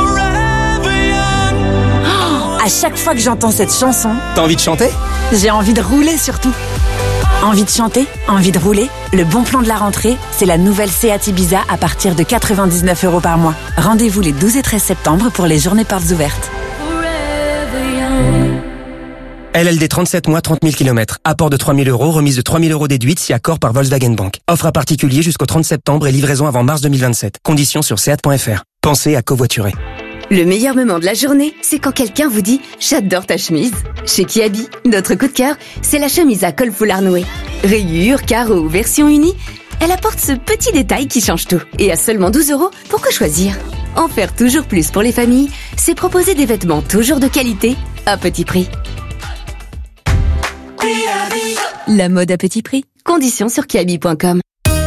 À chaque fois que j'entends cette chanson, T'as envie de chanter? j'ai envie de rouler surtout. Envie de chanter, envie de rouler. Le bon plan de la rentrée, c'est la nouvelle Seat Ibiza à partir de quatre-vingt-dix-neuf euros par mois. Rendez-vous les douze et treize septembre pour les journées portes ouvertes. L L D trente-sept mois, trente mille kilomètres. Apport de trois mille euros, remise de trois mille euros déduite si accord par Volkswagen Bank. Offre à particulier jusqu'au trente septembre et livraison avant mars deux mille vingt-sept. Conditions sur seat point f r. Pensez à covoiturer. Le meilleur moment de la journée, c'est quand quelqu'un vous dit « J'adore ta chemise ». Chez Kiabi, notre coup de cœur, c'est la chemise à col foulard noué. Rayures, carreaux, version unie, elle apporte ce petit détail qui change tout. Et à seulement douze euros, pourquoi choisir? En faire toujours plus pour les familles, c'est proposer des vêtements toujours de qualité, à petit prix. La mode à petit prix. Conditions sur kiabi point com.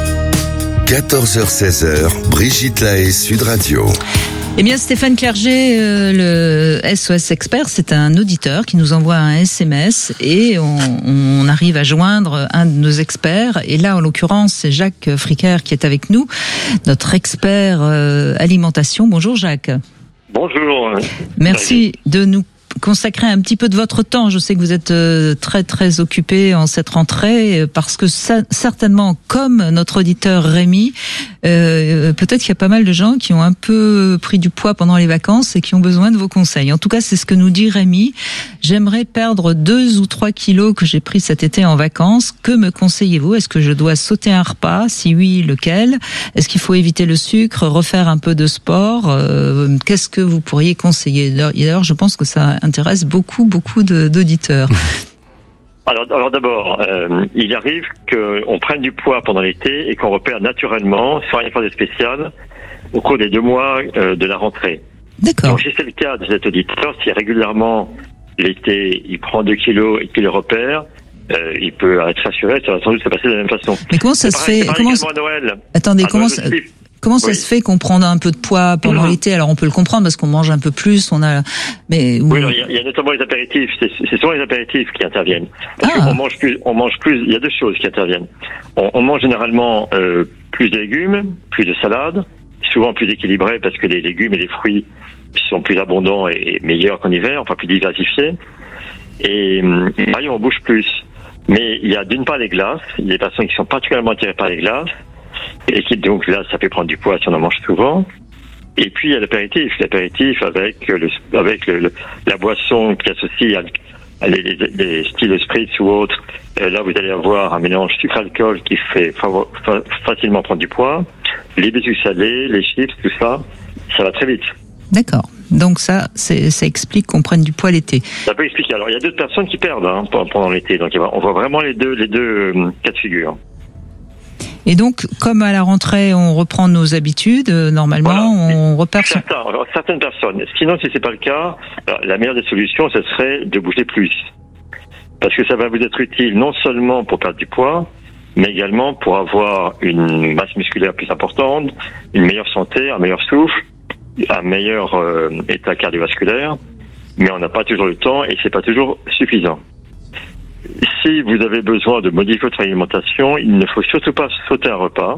quatorze heures seize, Brigitte Lahaie, Sud Radio. Eh bien, Stéphane Clerget, euh, le S O S Expert, c'est un auditeur qui nous envoie un S M S et on, on arrive à joindre un de nos experts. Et là, en l'occurrence, c'est Jacques Fricker qui est avec nous, notre expert euh, alimentation. Bonjour Jacques. Bonjour. Merci de nous consacrer un petit peu de votre temps. Je sais que vous êtes euh, très très occupé en cette rentrée parce que ça, certainement, comme notre auditeur Rémi, euh, peut-être qu'il y a pas mal de gens qui ont un peu pris du poids pendant les vacances et qui ont besoin de vos conseils. En tout cas, c'est ce que nous dit Rémi. J'aimerais perdre deux ou trois kilos que j'ai pris cet été en vacances. Que me conseillez-vous? Est-ce que je dois sauter un repas? Si oui, lequel? Est-ce qu'il faut éviter le sucre, refaire un peu de sport? euh, Qu'est-ce que vous pourriez conseiller? D'ailleurs, je pense que ça intéresse beaucoup, beaucoup de, d'auditeurs. Alors, alors d'abord, euh, il arrive qu'on prenne du poids pendant l'été et qu'on repère naturellement, sans rien faire de spécial, au cours des deux mois euh, de la rentrée. D'accord. Donc, si c'est le cas de cet auditeur, si régulièrement l'été il prend deux kilos et qu'il les repère, euh, il peut être rassuré, ça va sans doute se passer de la même façon. Mais comment ça c'est se pareil, fait comment à Noël. Attendez, à comment Noël, ça... je suis... Comment ça oui. se fait qu'on prend un peu de poids pendant mmh. l'été? Alors on peut le comprendre parce qu'on mange un peu plus, on a, mais oui, il y, y a notamment les apéritifs. C'est, c'est souvent les apéritifs qui interviennent. Parce ah. qu'on mange plus, on mange plus. Il y a deux choses qui interviennent. On, on mange généralement euh, plus de légumes, plus de salades, souvent plus équilibré parce que les légumes et les fruits sont plus abondants et meilleurs qu'en hiver, enfin plus diversifiés. Et pareil, on bouge plus. Mais il y a d'une part les glaces. Il y a des personnes qui sont particulièrement attirées par les glaces. Et qui, donc là, ça fait prendre du poids si on en mange souvent. Et puis il y a l'apéritif, l'apéritif avec le, avec le, le, la boisson qui associe à, à les, les, les styles spritz ou autres. Euh, là, vous allez avoir un mélange sucre-alcool qui fait fa- fa- facilement prendre du poids. Les biscuits salés, les chips, tout ça, ça va très vite. D'accord. Donc ça, c'est, ça explique qu'on prenne du poids l'été. Ça peut expliquer. Alors il y a d'autres personnes qui perdent hein, pendant l'été, donc on voit vraiment les deux, les deux euh, cas de figure. Et donc, comme à la rentrée, on reprend nos habitudes, euh, normalement, voilà. on repère... Certains, alors, certaines personnes. Sinon, si c'est pas le cas, la meilleure des solutions, ce serait de bouger plus. Parce que ça va vous être utile non seulement pour perdre du poids, mais également pour avoir une masse musculaire plus importante, une meilleure santé, un meilleur souffle, un meilleur euh, état cardiovasculaire. Mais on n'a pas toujours le temps et c'est pas toujours suffisant. Si vous avez besoin de modifier votre alimentation, il ne faut surtout pas sauter un repas.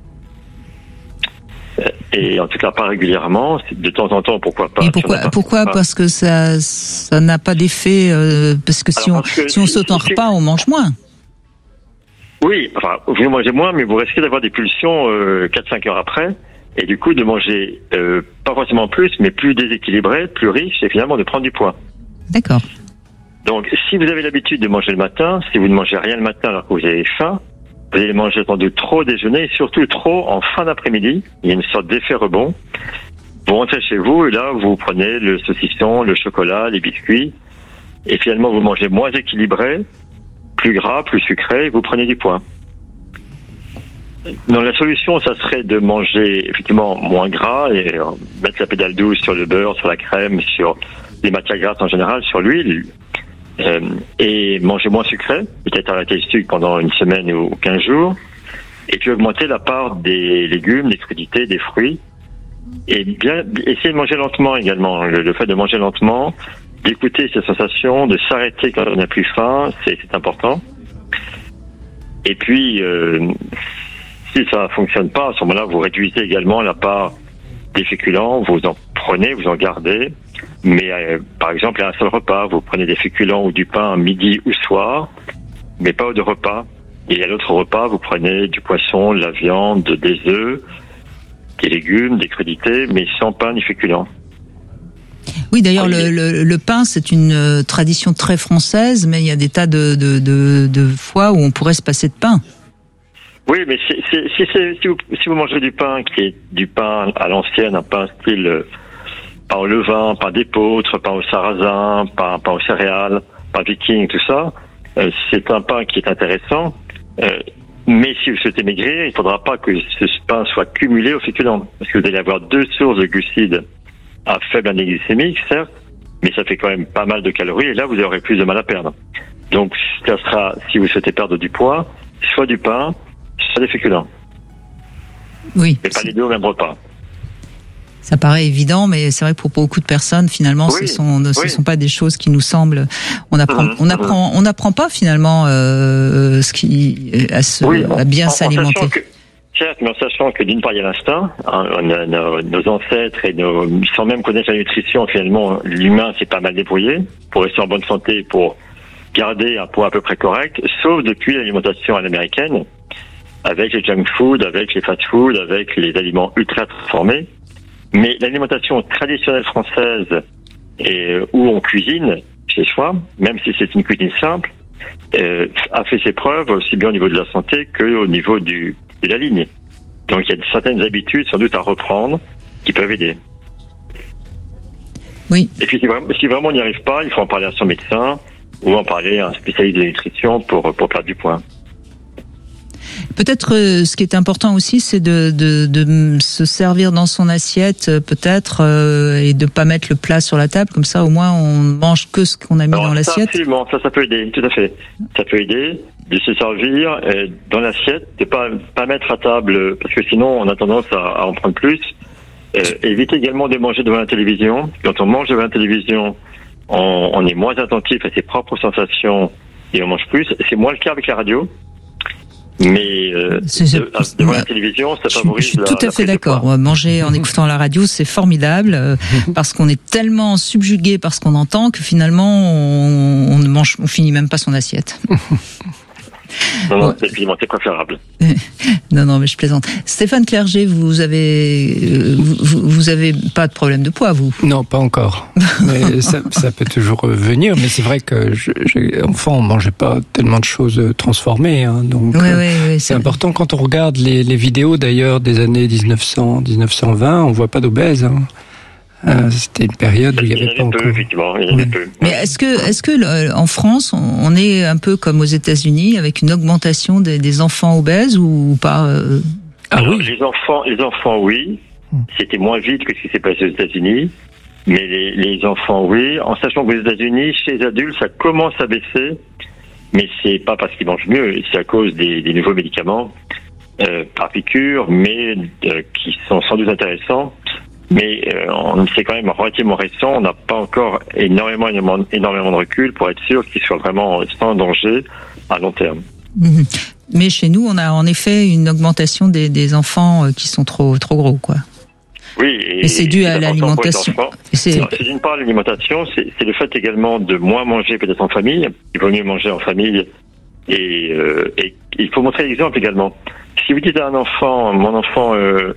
Et en tout cas pas régulièrement, de temps en temps, pourquoi pas. Et pourquoi, si pourquoi Parce que ça, ça n'a pas d'effet, euh, parce que si Alors, on, que si on saute un repas, on mange moins. Oui, enfin, vous mangez moins, mais vous risquez d'avoir des pulsions euh, quatre à cinq heures après. Et du coup, de manger euh, pas forcément plus, mais plus déséquilibré, plus riche, et finalement de prendre du poids. D'accord. Donc, si vous avez l'habitude de manger le matin, si vous ne mangez rien le matin alors que vous avez faim, vous allez manger sans doute trop au déjeuner, et surtout trop en fin d'après-midi. Il y a une sorte d'effet rebond. Vous rentrez chez vous, et là, vous prenez le saucisson, le chocolat, les biscuits, et finalement, vous mangez moins équilibré, plus gras, plus sucré, et vous prenez du poids. Donc, la solution, ça serait de manger, effectivement, moins gras, et euh, mettre la pédale douce sur le beurre, sur la crème, sur les matières grasses en général, sur l'huile, euh, et manger moins sucré, peut-être arrêter le sucre pendant une semaine ou quinze jours, et puis augmenter la part des légumes, des crudités, des fruits, et bien essayer de manger lentement également. Le, le fait de manger lentement, d'écouter ses sensations, de s'arrêter quand on n'a plus faim, c'est, c'est important. Et puis, euh, si ça fonctionne pas, à ce moment-là, vous réduisez également la part des féculents, vous en prenez, vous en gardez, mais euh, par exemple, à un seul repas, vous prenez des féculents ou du pain midi ou soir, mais pas au deux repas. Et à l'autre repas, vous prenez du poisson, de la viande, des œufs, des légumes, des crudités, mais sans pain ni féculents. Oui, d'ailleurs, le, le, le pain, c'est une euh, tradition très française, mais il y a des tas de, de, de, de fois où on pourrait se passer de pain. Oui, mais c'est, c'est, si, c'est, si, vous, si vous mangez du pain qui est du pain à l'ancienne, un pain style euh, pain au levain, pain d'épeautre, pain au sarrasin, pain, pain aux céréales, pain viking, tout ça, euh, c'est un pain qui est intéressant. Euh, mais si vous souhaitez maigrir, il ne faudra pas que ce pain soit cumulé au féculent, parce que vous allez avoir deux sources de glucides à faible indice glycémique, certes, mais ça fait quand même pas mal de calories, et là vous aurez plus de mal à perdre. Donc ça sera, si vous souhaitez perdre du poids, soit du pain, soit des féculents. Oui. Mais pas les deux au même repas. Ça paraît évident, mais c'est vrai que pour beaucoup de personnes, finalement, oui, ce sont ne oui. ce sont pas des choses qui nous semblent. On apprend, mmh, on apprend, mmh. on n'apprend pas finalement euh, ce qui à, se, oui, à bien en, s'alimenter. En que, certes, mais en sachant que d'une part il y a l'instinct, hein, on a, nos, nos ancêtres et nos, sans même connaître la nutrition, finalement, l'humain s'est pas mal débrouillé pour rester en bonne santé, pour garder un poids à peu près correct, sauf depuis l'alimentation à l'américaine, avec les junk food, avec les fast food, avec les aliments ultra transformés. Mais l'alimentation traditionnelle française, et où on cuisine chez soi, même si c'est une cuisine simple, euh, a fait ses preuves aussi bien au niveau de la santé qu'au niveau du, de la ligne. Donc il y a certaines habitudes sans doute à reprendre qui peuvent aider. Oui. Et puis si vraiment, si vraiment on n'y arrive pas, il faut en parler à son médecin ou en parler à un spécialiste de nutrition pour, pour perdre du poids. Peut-être euh, ce qui est important aussi, c'est de, de, de se servir dans son assiette, euh, peut-être, euh, et de pas mettre le plat sur la table. Comme ça, au moins, on mange que ce qu'on a mis Alors, dans ça, l'assiette. Absolument, ça, ça peut aider, tout à fait. Ça peut aider de se servir euh, dans l'assiette, de pas pas mettre à table, parce que sinon, on a tendance à, à en prendre plus. Euh, éviter également de manger devant la télévision. Quand on mange devant la télévision, on, on est moins attentif à ses propres sensations et on mange plus. C'est moins le cas avec la radio. Mais euh, c'est, c'est, de, devant la télévision, ça favorise. Je suis la, tout à la fait d'accord. Manger en écoutant la radio, c'est formidable euh, parce qu'on est tellement subjugué par ce qu'on entend que finalement, on, on ne mange, on finit même pas son assiette. Non, non, c'est, évidemment, c'est préférable. non, non, mais je plaisante. Stéphane Clerget, vous avez, euh, vous, vous avez pas de problème de poids, vous? Non, pas encore. Mais ça, ça peut toujours venir. Mais c'est vrai que, je, je, enfant, on mangeait pas tellement de choses transformées. Hein, donc, oui, euh, oui, oui, c'est, c'est important quand on regarde les, les vidéos d'ailleurs des années dix-neuf cents, dix-neuf cent vingt. On voit pas d'obèses. Hein. Euh, c'était une période où il y avait, il y avait pas peu, encore. Effectivement, il y avait oui. peu. Mais est-ce que, est-ce que euh, en France, on est un peu comme aux États-Unis avec une augmentation des, des enfants obèses ou pas euh... Ah Alors, oui. Les enfants, les enfants, oui. C'était moins vite que ce qui s'est passé aux États-Unis, mais les, les enfants, oui. En sachant qu'aux États-Unis, chez les adultes, ça commence à baisser, mais c'est pas parce qu'ils mangent mieux, c'est à cause des, des nouveaux médicaments euh, par piqûre, mais euh, qui sont sans doute intéressants. Mais euh, on, c'est quand même relativement récent, on n'a pas encore énormément, énormément, énormément de recul pour être sûr qu'ils soient vraiment sans danger à long terme. Mmh. Mais chez nous, on a en effet une augmentation des, des enfants qui sont trop, trop gros, quoi. Oui, et, et c'est dû à l'alimentation. C'est... Alors, c'est d'une part l'alimentation, c'est, c'est le fait également de moins manger peut-être en famille. Il vaut mieux manger en famille et, euh, et il faut montrer l'exemple également. Si vous dites à un enfant, mon enfant... Euh,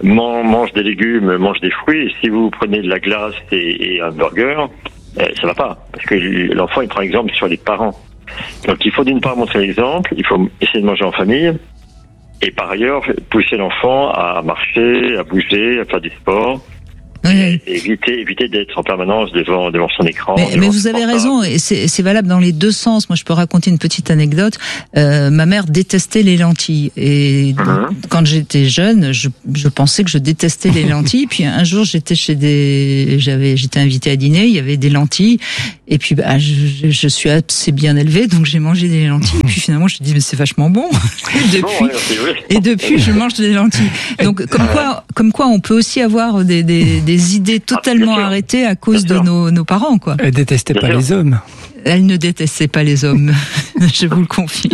man- mange des légumes, mange des fruits. Et si vous prenez de la glace et, et un burger, euh, ça va pas. Parce que l'enfant, il prend exemple sur les parents. Donc il faut d'une part montrer l'exemple, il faut essayer de manger en famille. Et par ailleurs, pousser l'enfant à marcher, à bouger, à faire du sport. Oui. Et éviter, éviter d'être en permanence devant, devant son écran. Mais, mais vous avez raison, et c'est, c'est valable dans les deux sens. Moi, je peux raconter une petite anecdote. Euh, ma mère détestait les lentilles. Et Mm-hmm. quand j'étais jeune, je, je pensais que je détestais les lentilles. Puis un jour, j'étais chez des, j'avais, j'étais invitée à dîner, il y avait des lentilles. Et puis, bah, je, je suis assez bien élevée, donc j'ai mangé des lentilles. Et puis finalement, je me dis, mais c'est vachement bon. Et depuis, Bon, ouais, c'est vrai. et depuis, je mange des lentilles. Donc, comme quoi, comme quoi, on peut aussi avoir des, des, des idées totalement sûr. arrêtées à cause de nos, nos parents, quoi. Elle détestait Bien pas sûr. les hommes. Elle ne détestait pas les hommes. Je vous le confirme.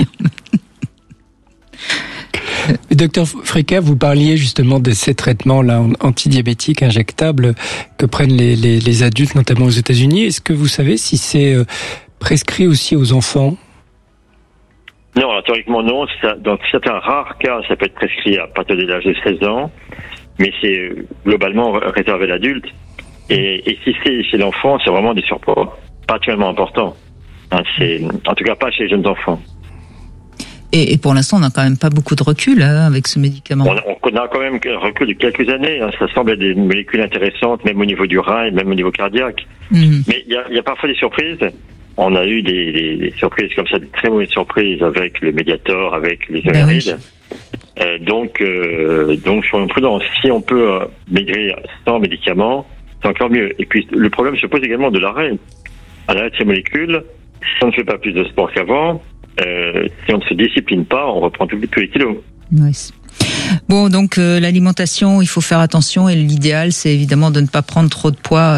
Docteur Fricka, vous parliez justement de ces traitements-là antidiabétiques injectables que prennent les, les, les adultes, notamment aux États-Unis. Est-ce que vous savez si c'est euh, prescrit aussi aux enfants? Non, alors, théoriquement non. Ça, dans certains rares cas, ça peut être prescrit à partir de l'âge de seize ans, mais c'est globalement réservé à l'adulte. Et, et si c'est chez l'enfant, c'est vraiment des surpoids particulièrement importants. Hein, c'est, en tout cas, pas chez les jeunes enfants. Et, et pour l'instant, on n'a quand même pas beaucoup de recul hein, avec ce médicament. On a, on a quand même un recul de quelques années. Hein, ça semble être des molécules intéressantes, même au niveau du rein et même au niveau cardiaque. Mmh. Mais il y a, il y a parfois des surprises. On a eu des, des, des surprises comme ça, des très mauvaises surprises avec le Mediator, avec les Ben oui. hémorroïdes. Euh, donc, euh, donc, soyons prudents. Si on peut euh, maigrir sans médicaments, c'est encore mieux. Et puis, le problème se pose également de l'arrêt. À l'arrêt de ces molécules, si on ne fait pas plus de sport qu'avant, euh, si on ne se discipline pas, on reprend tous tous les kilos. Oui. Bon, donc euh, l'alimentation, il faut faire attention et l'idéal, c'est évidemment de ne pas prendre trop de poids.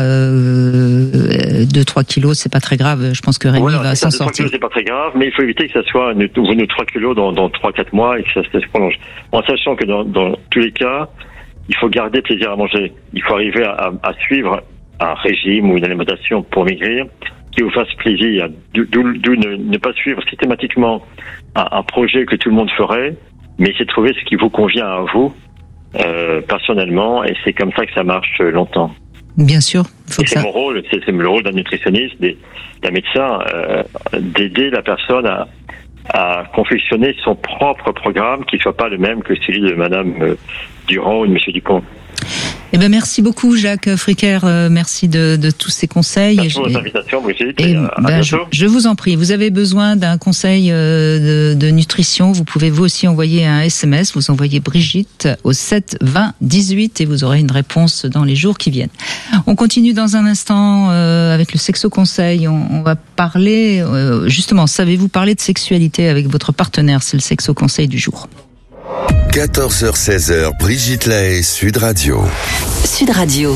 Euh, deux trois kilos, c'est pas très grave. Je pense que Rémi Voilà, va ça, s'en trois sortir. kilos, c'est pas très grave, mais il faut éviter que ça soit de nouveau trois kilos dans, dans trois quatre mois et que ça, ça se prolonge. En sachant que dans, dans tous les cas, il faut garder plaisir à manger. Il faut arriver à, à, à suivre un régime ou une alimentation pour maigrir qui vous fasse plaisir. D'où, d'où ne, ne pas suivre systématiquement un, un projet que tout le monde ferait, mais essayer de trouver ce qui vous convient à vous euh, personnellement, et c'est comme ça que ça marche longtemps. Bien sûr, faut et que c'est ça. mon rôle, c'est, c'est le rôle d'un nutritionniste, des, d'un médecin, euh, d'aider la personne à, à confectionner son propre programme qui ne soit pas le même que celui de Madame euh, Durand ou de Monsieur Dupont. Eh ben merci beaucoup Jacques Fricker, euh, merci de, de tous ces conseils. Merci pour Et- votre invitation, Brigitte, Et et, euh, à ben, je, bientôt. je vous en prie, vous avez besoin d'un conseil euh, de, de nutrition, vous pouvez vous aussi envoyer un S M S, vous envoyez Brigitte au sept vingt dix-huit et vous aurez une réponse dans les jours qui viennent. On continue dans un instant euh, avec le Sexo Conseil, on, on va parler, euh, justement, savez-vous parler de sexualité avec votre partenaire, c'est le Sexo Conseil du jour. quatorze heures seize heures, Brigitte Lahaye, Sud Radio. Sud Radio.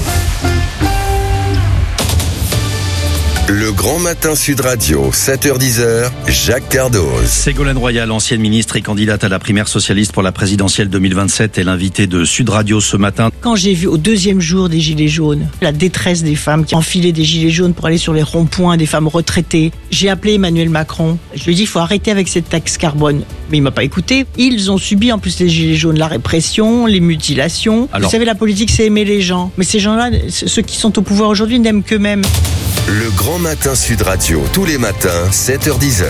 Le Grand Matin Sud Radio, sept heures dix, Jacques Cardoz. Ségolène Royal, ancienne ministre et candidate à la primaire socialiste pour la présidentielle deux mille vingt-sept, est l'invitée de Sud Radio ce matin. Quand j'ai vu au deuxième jour des gilets jaunes, la détresse des femmes qui enfilaient des gilets jaunes pour aller sur les ronds-points, des femmes retraitées, j'ai appelé Emmanuel Macron. Je lui ai dit, il faut arrêter avec cette taxe carbone. Mais il m'a pas écouté. Ils ont subi, en plus des gilets jaunes, la répression, les mutilations. Alors- Vous savez, la politique, c'est aimer les gens. Mais ces gens-là, ceux qui sont au pouvoir aujourd'hui, n'aiment qu'eux-mêmes. Le Grand Matin Sud Radio, tous les matins, sept heures dix.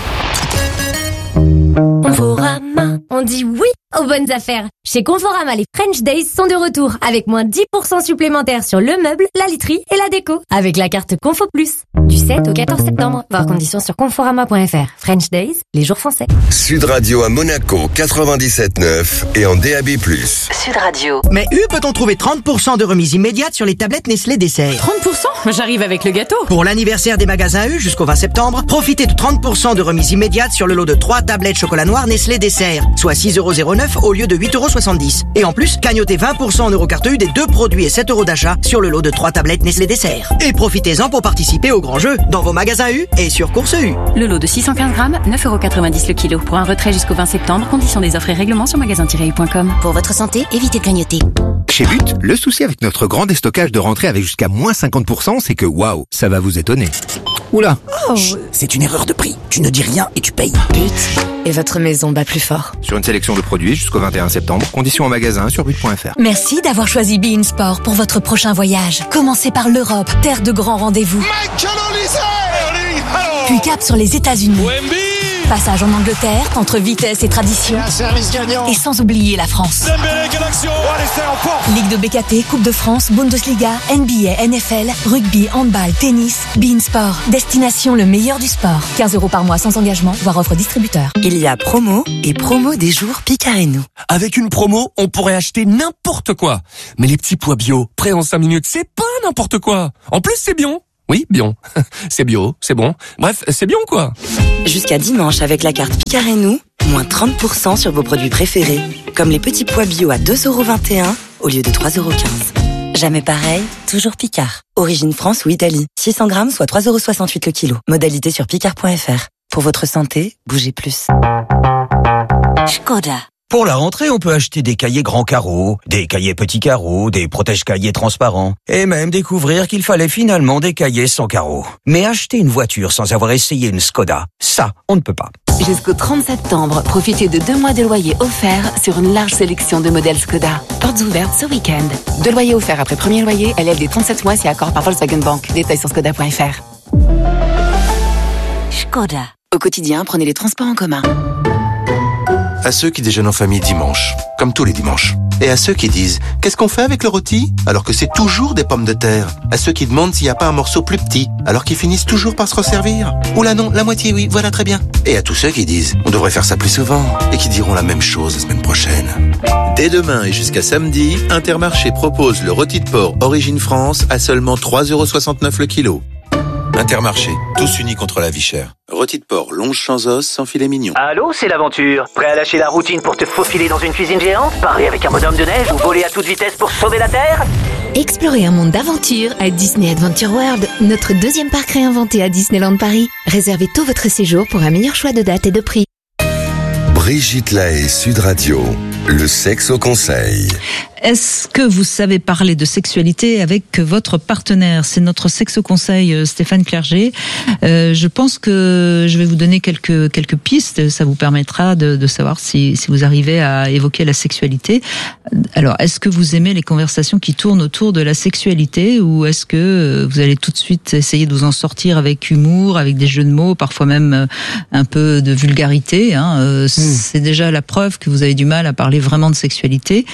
Conforama. On dit oui aux bonnes affaires. Chez Conforama, les French Days sont de retour avec moins dix pour cent supplémentaires sur le meuble, la literie et la déco. Avec la carte Confo Plus. Du sept au quatorze septembre. Voir conditions sur conforama point f r. French Days, les jours français. Sud Radio à Monaco, quatre-vingt-dix-sept neuf et en D A B plus. Sud Radio. Mais U peut-on trouver trente pour cent de remise immédiate sur les tablettes Nestlé Dessert. trente pour cent? J'arrive avec le gâteau. Pour l'anniversaire des magasins U jusqu'au vingt septembre, profitez de trente pour cent de remise immédiate sur le lot de trois tablettes chocolat noir Nestlé Dessert, soit six euros zéro neuf au lieu de huit euros soixante-dix. Et en plus, cagnotez vingt pour cent en Eurocarte U des deux produits et sept euros d'achat sur le lot de trois tablettes Nestlé Dessert. Et profitez-en pour participer au grand jeu dans vos magasins U et sur Course U. Le lot de six cent quinze grammes, neuf euros quatre-vingt-dix le kilo. Pour un retrait jusqu'au vingt septembre, conditions des offres et règlements sur magasin tiret u point com. Pour votre santé, évitez de clignoter. Chez But, le souci avec notre grand déstockage de rentrée avec jusqu'à moins cinquante pour cent, c'est que waouh, ça va vous étonner. Oula. Oh. Chut, c'est une erreur de prix. Tu ne dis rien et tu payes. But. Et votre maison bat plus fort. Sur une sélection de produits jusqu'au vingt et un septembre. Conditions en magasin sur but point f r. Merci d'avoir choisi Be In Sport pour votre prochain voyage. Commencez par l'Europe, terre de grands rendez-vous. Puis cap sur les États-Unis. Passage en Angleterre, entre vitesse et tradition. Et sans oublier la France. Ligue de B K T, Coupe de France, Bundesliga, N B A, N F L, rugby, handball, tennis, Be In Sport. Destination le meilleur du sport. quinze euros par mois sans engagement, voire offre distributeur. Il y a promo et promo des jours Picard et nous. Avec une promo, on pourrait acheter n'importe quoi. Mais les petits pois bio, prêts en cinq minutes, c'est pas n'importe quoi. En plus, c'est bien. Oui, bien. C'est bio, c'est bon. Bref, c'est bien quoi. Jusqu'à dimanche, avec la carte Picard et nous, moins trente pour cent sur vos produits préférés. Comme les petits pois bio à deux euros vingt et un au lieu de trois euros quinze. Jamais pareil, toujours Picard. Origine France ou Italie. six cents grammes, soit trois euros soixante-huit le kilo. Modalité sur picard point f r. Pour votre santé, bougez plus. Skoda. Pour la rentrée, on peut acheter des cahiers grands carreaux, des cahiers petits carreaux, des protège-cahiers transparents, et même découvrir qu'il fallait finalement des cahiers sans carreaux. Mais acheter une voiture sans avoir essayé une Skoda, ça, on ne peut pas. Jusqu'au trente septembre, profitez de deux mois de loyer offerts sur une large sélection de modèles Skoda. Portes ouvertes ce week-end. Deux loyers offerts après premier loyer, L L D trente-sept mois si accord par Volkswagen Bank. Détails sur skoda point f r. Skoda. Au quotidien, prenez les transports en commun. À ceux qui déjeunent en famille dimanche, comme tous les dimanches. Et à ceux qui disent « Qu'est-ce qu'on fait avec le rôti ?» alors que c'est toujours des pommes de terre. À ceux qui demandent s'il n'y a pas un morceau plus petit, alors qu'ils finissent toujours par se resservir. Ou là non, la moitié oui, voilà très bien. Et à tous ceux qui disent « On devrait faire ça plus souvent » et qui diront la même chose la semaine prochaine. Dès demain et jusqu'à samedi, Intermarché propose le rôti de porc Origine France à seulement trois euros soixante-neuf le kilo. Intermarché, tous unis contre la vie chère. Rôti de porc, longe sans os, sans filet mignon. Allô, c'est l'aventure. Prêt à lâcher la routine pour te faufiler dans une cuisine géante? Parler avec un bonhomme de neige ou voler à toute vitesse pour sauver la Terre? Explorez un monde d'aventure à Disney Adventure World, notre deuxième parc réinventé à Disneyland Paris. Réservez tout votre séjour pour un meilleur choix de date et de prix. Brigitte Lahaie, Sud Radio, le sexe au conseil. Est-ce que vous savez parler de sexualité avec votre partenaire? C'est notre sexe au conseil, Stéphane Clerget. Euh, je pense que je vais vous donner quelques quelques pistes. Ça vous permettra de, de savoir si, si vous arrivez à évoquer la sexualité. Alors, est-ce que vous aimez les conversations qui tournent autour de la sexualité, ou est-ce que vous allez tout de suite essayer de vous en sortir avec humour, avec des jeux de mots, parfois même un peu de vulgarité, hein. euh, mmh. C'est déjà la preuve que vous avez du mal à parler vraiment de sexualité.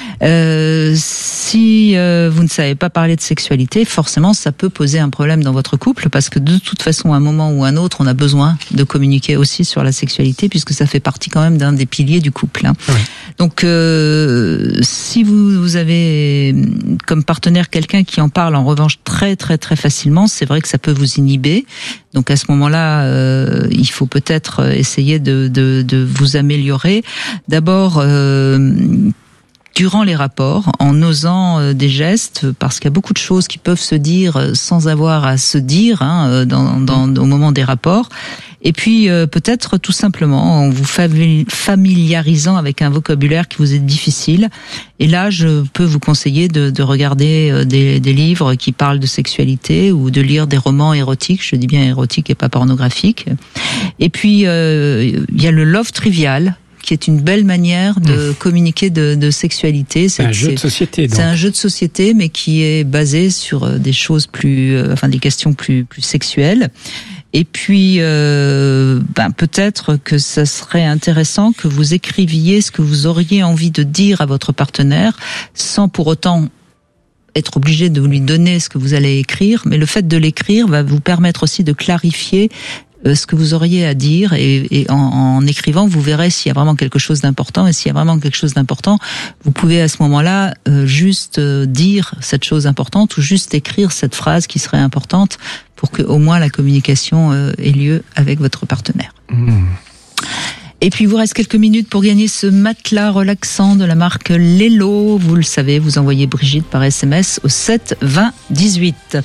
Euh, si euh, vous ne savez pas parler de sexualité, forcément ça peut poser un problème dans votre couple, parce que de toute façon à un moment ou à un autre on a besoin de communiquer aussi sur la sexualité, puisque ça fait partie quand même d'un des piliers du couple, hein. Oui. Donc euh, si vous, vous avez comme partenaire quelqu'un qui en parle en revanche très très très facilement, c'est vrai que ça peut vous inhiber. Donc à ce moment-là, euh, il faut peut-être essayer de, de, de vous améliorer. D'abord, euh, durant les rapports, en osant des gestes, parce qu'il y a beaucoup de choses qui peuvent se dire sans avoir à se dire, hein, dans, dans, au moment des rapports. Et puis euh, peut-être tout simplement en vous familiarisant avec un vocabulaire qui vous est difficile. Et là, je peux vous conseiller de, de regarder des, des livres qui parlent de sexualité, ou de lire des romans érotiques. Je dis bien érotiques et pas pornographiques. Et puis euh, il y a le Love Trivial, qui est une belle manière de mmh. communiquer de, de sexualité. C'est un jeu de société. Donc. C'est un jeu de société, mais qui est basé sur des choses plus, euh, enfin des questions plus plus sexuelles. Et puis, euh, ben peut-être que ça serait intéressant que vous écriviez ce que vous auriez envie de dire à votre partenaire, sans pour autant être obligé de lui donner ce que vous allez écrire. Mais le fait de l'écrire va vous permettre aussi de clarifier ce que vous auriez à dire, et, et en, en écrivant, vous verrez s'il y a vraiment quelque chose d'important. Et s'il y a vraiment quelque chose d'important, vous pouvez à ce moment-là euh, juste euh, dire cette chose importante, ou juste écrire cette phrase qui serait importante, pour que au moins la communication euh, ait lieu avec votre partenaire. Mmh. Et puis, il vous reste quelques minutes pour gagner ce matelas relaxant de la marque Lelo. Vous le savez, vous envoyez Brigitte par S M S au sept vingt dix-huit.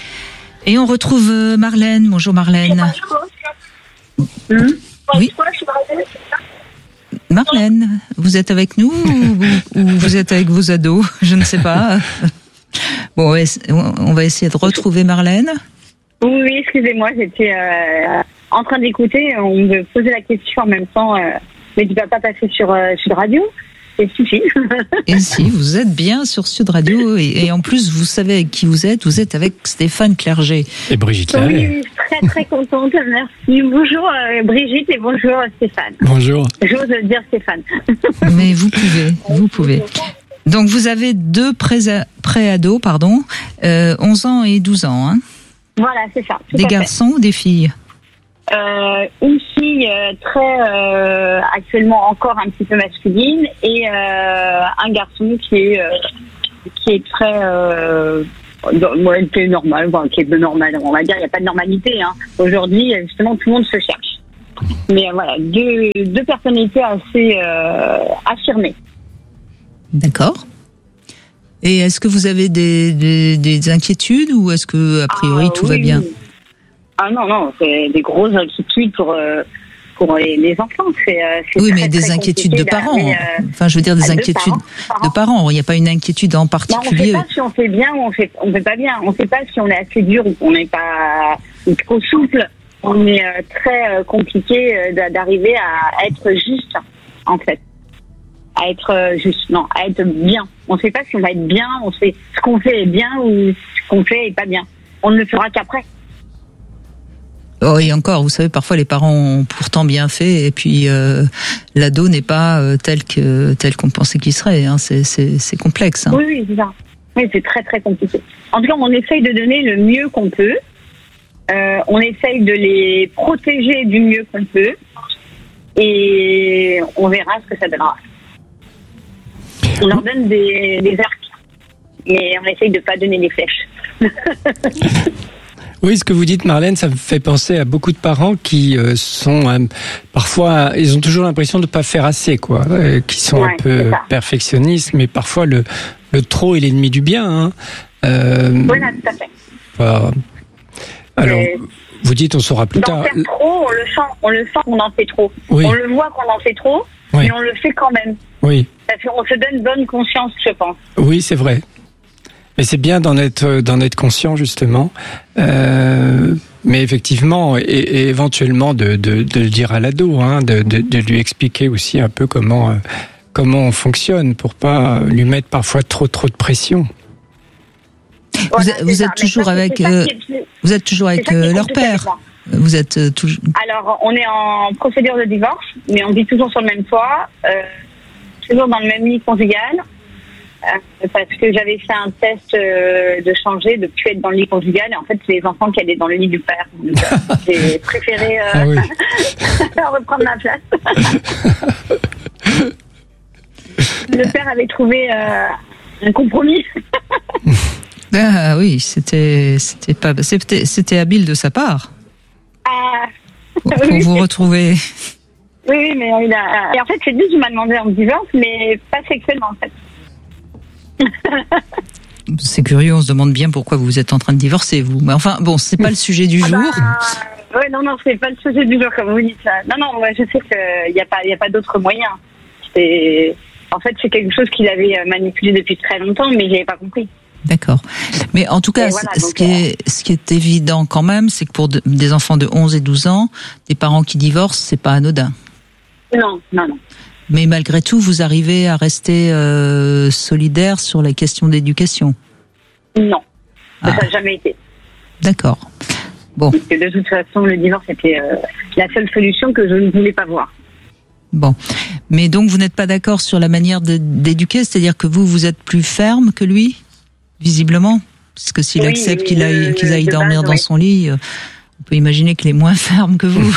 Et on retrouve Marlène. Bonjour Marlène. Mmh. Oui. Marlène, vous êtes avec nous ou, ou vous êtes avec vos ados? Je ne sais pas. Bon, on va essayer de retrouver Marlène. Oui, oui, excusez-moi, j'étais euh, en train d'écouter. On me posait la question en même temps. Euh, mais tu vas pas passer sur euh, Sud Radio? Et si, si. Et si, vous êtes bien sur Sud Radio. Et, et en plus, vous savez avec qui vous êtes. Vous êtes avec Stéphane Clerget. Et Brigitte Oui, Lahaye. oui, très très contente. Merci. Bonjour euh, Brigitte et bonjour Stéphane. Bonjour. J'ose dire Stéphane. Mais vous pouvez, vous pouvez. Donc vous avez deux pré- pré-ados, pardon, euh, onze ans et douze ans. Hein. Voilà, c'est ça. tout Des à fait. garçons ou des filles? Euh, une fille euh, très euh, actuellement encore un petit peu masculine et euh, un garçon qui est euh, qui est très euh, ouais, qui est normal, bon, qui est normal, on va dire. Il n'y a pas de normalité. Hein. Aujourd'hui, justement, tout le monde se cherche. Mais euh, voilà, deux deux personnalités assez euh, affirmées. D'accord. Et est-ce que vous avez des, des, des inquiétudes ou est-ce que a priori Ah, tout oui, va bien? oui. Ah non, non, c'est des grosses inquiétudes pour, euh, pour les, les enfants. C'est, euh, c'est Oui, très, mais des très inquiétudes de compliqué parents. d'arriver, euh, Enfin, je veux dire des à deux inquiétudes parents. de parents. Il n'y a pas une inquiétude en Non, on ne particulier. sait pas si on fait bien ou on fait, on fait pas bien. On ne sait pas si on est assez dur ou qu'on n'est pas ou trop souple. On est euh, très euh, compliqué euh, d'arriver à être juste, en fait. À être euh, juste, non, à être bien. On ne sait pas si on va être bien, on sait ce qu'on fait est bien ou ce qu'on fait est pas bien. On ne le fera qu'après. Oh, et encore, vous savez, parfois les parents ont pourtant bien fait et puis euh, l'ado n'est pas euh, tel que tel qu'on pensait qu'il serait. Hein. C'est, c'est, c'est complexe. Hein. Oui, oui, c'est ça. Oui, c'est très, très compliqué. En tout cas, on essaye de donner le mieux qu'on peut. Euh, on essaye de les protéger du mieux qu'on peut. Et on verra ce que ça donnera. On leur donne des, des arcs. Mais on essaye de ne pas donner des flèches. Oui, ce que vous dites, Marlène, ça me fait penser à beaucoup de parents qui euh, sont euh, parfois, ils ont toujours l'impression de ne pas faire assez, quoi, euh, qui sont Ouais, un peu perfectionnistes, mais parfois le, le trop est l'ennemi du bien. Hein. Euh, Voilà, tout à fait. bah, alors, Et vous dites, on saura plus d'en tard. faire trop, on le sent, on le sent qu'on en fait trop. Oui. On le voit qu'on en fait trop, Oui. mais on le fait quand même. Oui, Parce qu'on se donne bonne conscience, je pense. oui, c'est vrai. Mais c'est bien d'en être d'en être conscient justement. Euh, mais effectivement, et, et éventuellement de, de, de le dire à l'ado, hein, de, de, de lui expliquer aussi un peu comment euh, comment on fonctionne pour pas lui mettre parfois trop trop de pression. Voilà, vous, vous c'est êtes ça. Mais toujours ça, c'est avec ça euh, qui est plus- vous êtes toujours c'est avec ça qui est euh, leur compliqué avec père. moi. Vous êtes euh, toujours. Alors, on est en procédure de divorce, mais on vit toujours sur le même toit, euh, toujours dans le même lit conjugal, euh, parce que j'avais fait un test euh, de changer, de plus être dans le lit conjugal, et en fait, c'est les enfants qui allaient dans le lit du père. Donc, euh, j'ai préféré euh, Ah oui. reprendre ma place. Le père avait trouvé euh, un compromis. Ah oui, c'était c'était pas c'était c'était habile de sa part Ah, pour oui. vous retrouver. Oui, oui, mais il a. Et en fait, c'est lui qui m'a demandé en divorce, mais pas sexuellement, en fait. C'est curieux, on se demande bien pourquoi vous êtes en train de divorcer, vous. Mais enfin, bon, c'est pas le sujet du Ah jour. bah, ouais, non, non, c'est pas le sujet du jour, comme vous dites ça. Non, non, ouais, je sais qu'il n'y a pas, il y a pas d'autre moyen. C'est, en fait, c'est quelque chose qu'il avait manipulé depuis très longtemps, mais j'avais pas compris. D'accord. Mais en tout cas, Et voilà, ce, donc, qui est, ce qui est évident quand même, c'est que pour de- des enfants de onze et douze ans, des parents qui divorcent, c'est pas anodin. Non, non, non. Mais malgré tout, vous arrivez à rester euh, solidaire sur la question d'éducation. Non. Ah. Ça n'a jamais été. D'accord. Bon. Parce que de toute façon, le divorce était euh, la seule solution que je ne voulais pas voir. Bon. Mais donc, vous n'êtes pas d'accord sur la manière de- d'éduquer, c'est-à-dire que vous, vous êtes plus ferme que lui, visiblement, parce que s'il Oui, accepte qu'il aille, de- qu'il aille de dormir base, dans oui. son lit, euh, on peut imaginer qu'il est moins ferme que vous.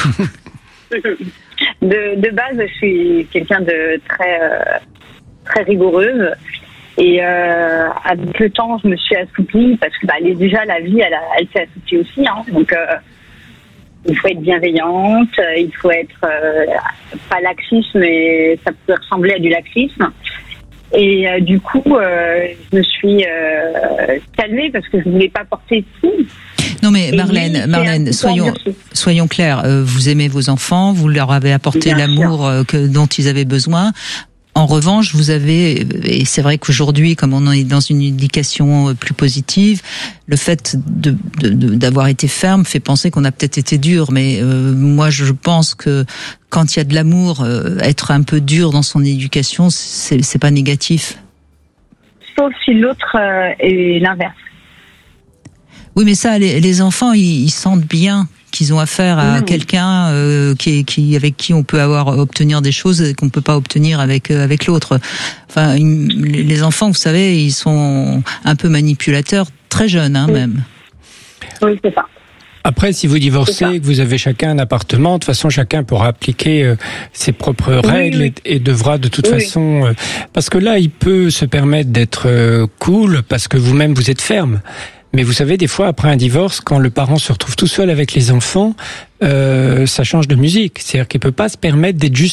De, de base, je suis quelqu'un de très, euh, très rigoureuse. Et euh, avec le temps, je me suis assouplie parce que bah, elle est- déjà, la vie, elle, a- elle s'est assouplie aussi. Hein. Donc, euh, il faut être bienveillante, euh, il faut être euh, pas laxiste, mais ça peut ressembler à du laxisme. Et euh, du coup, euh, je me suis euh, calmée parce que je voulais pas porter tout. Non mais Et lui, Marlène, c'est un Marlène, petit peu soyons endurci. soyons clairs. euh, vous aimez vos enfants, vous leur avez apporté Bien l'amour euh, que dont ils avaient besoin. En revanche, vous avez, et c'est vrai qu'aujourd'hui, comme on est dans une éducation plus positive, le fait de, de, de, d'avoir été ferme fait penser qu'on a peut-être été dur. Mais euh, moi, je pense que quand il y a de l'amour, euh, être un peu dur dans son éducation, c'est, c'est pas négatif. Sauf si l'autre euh, est l'inverse. Oui, mais ça, les, les enfants, ils, ils sentent bien qu'ils ont affaire à mmh. quelqu'un euh, qui, qui, avec qui on peut avoir obtenir des choses qu'on peut pas obtenir avec euh, avec l'autre. Enfin, ils, les enfants, vous savez, ils sont un peu manipulateurs, très jeunes, hein, oui. même. Oui, c'est ça. Après, si vous divorcez, que vous avez chacun un appartement, de toute façon, chacun pourra appliquer euh, ses propres oui, règles oui. Et, et devra de toute oui. façon... Euh, parce que là, il peut se permettre d'être euh, cool parce que vous-même, vous êtes ferme. Mais vous savez, des fois, après un divorce, quand le parent se retrouve tout seul avec les enfants, euh, ça change de musique. C'est-à-dire qu'il peut pas se permettre d'être juste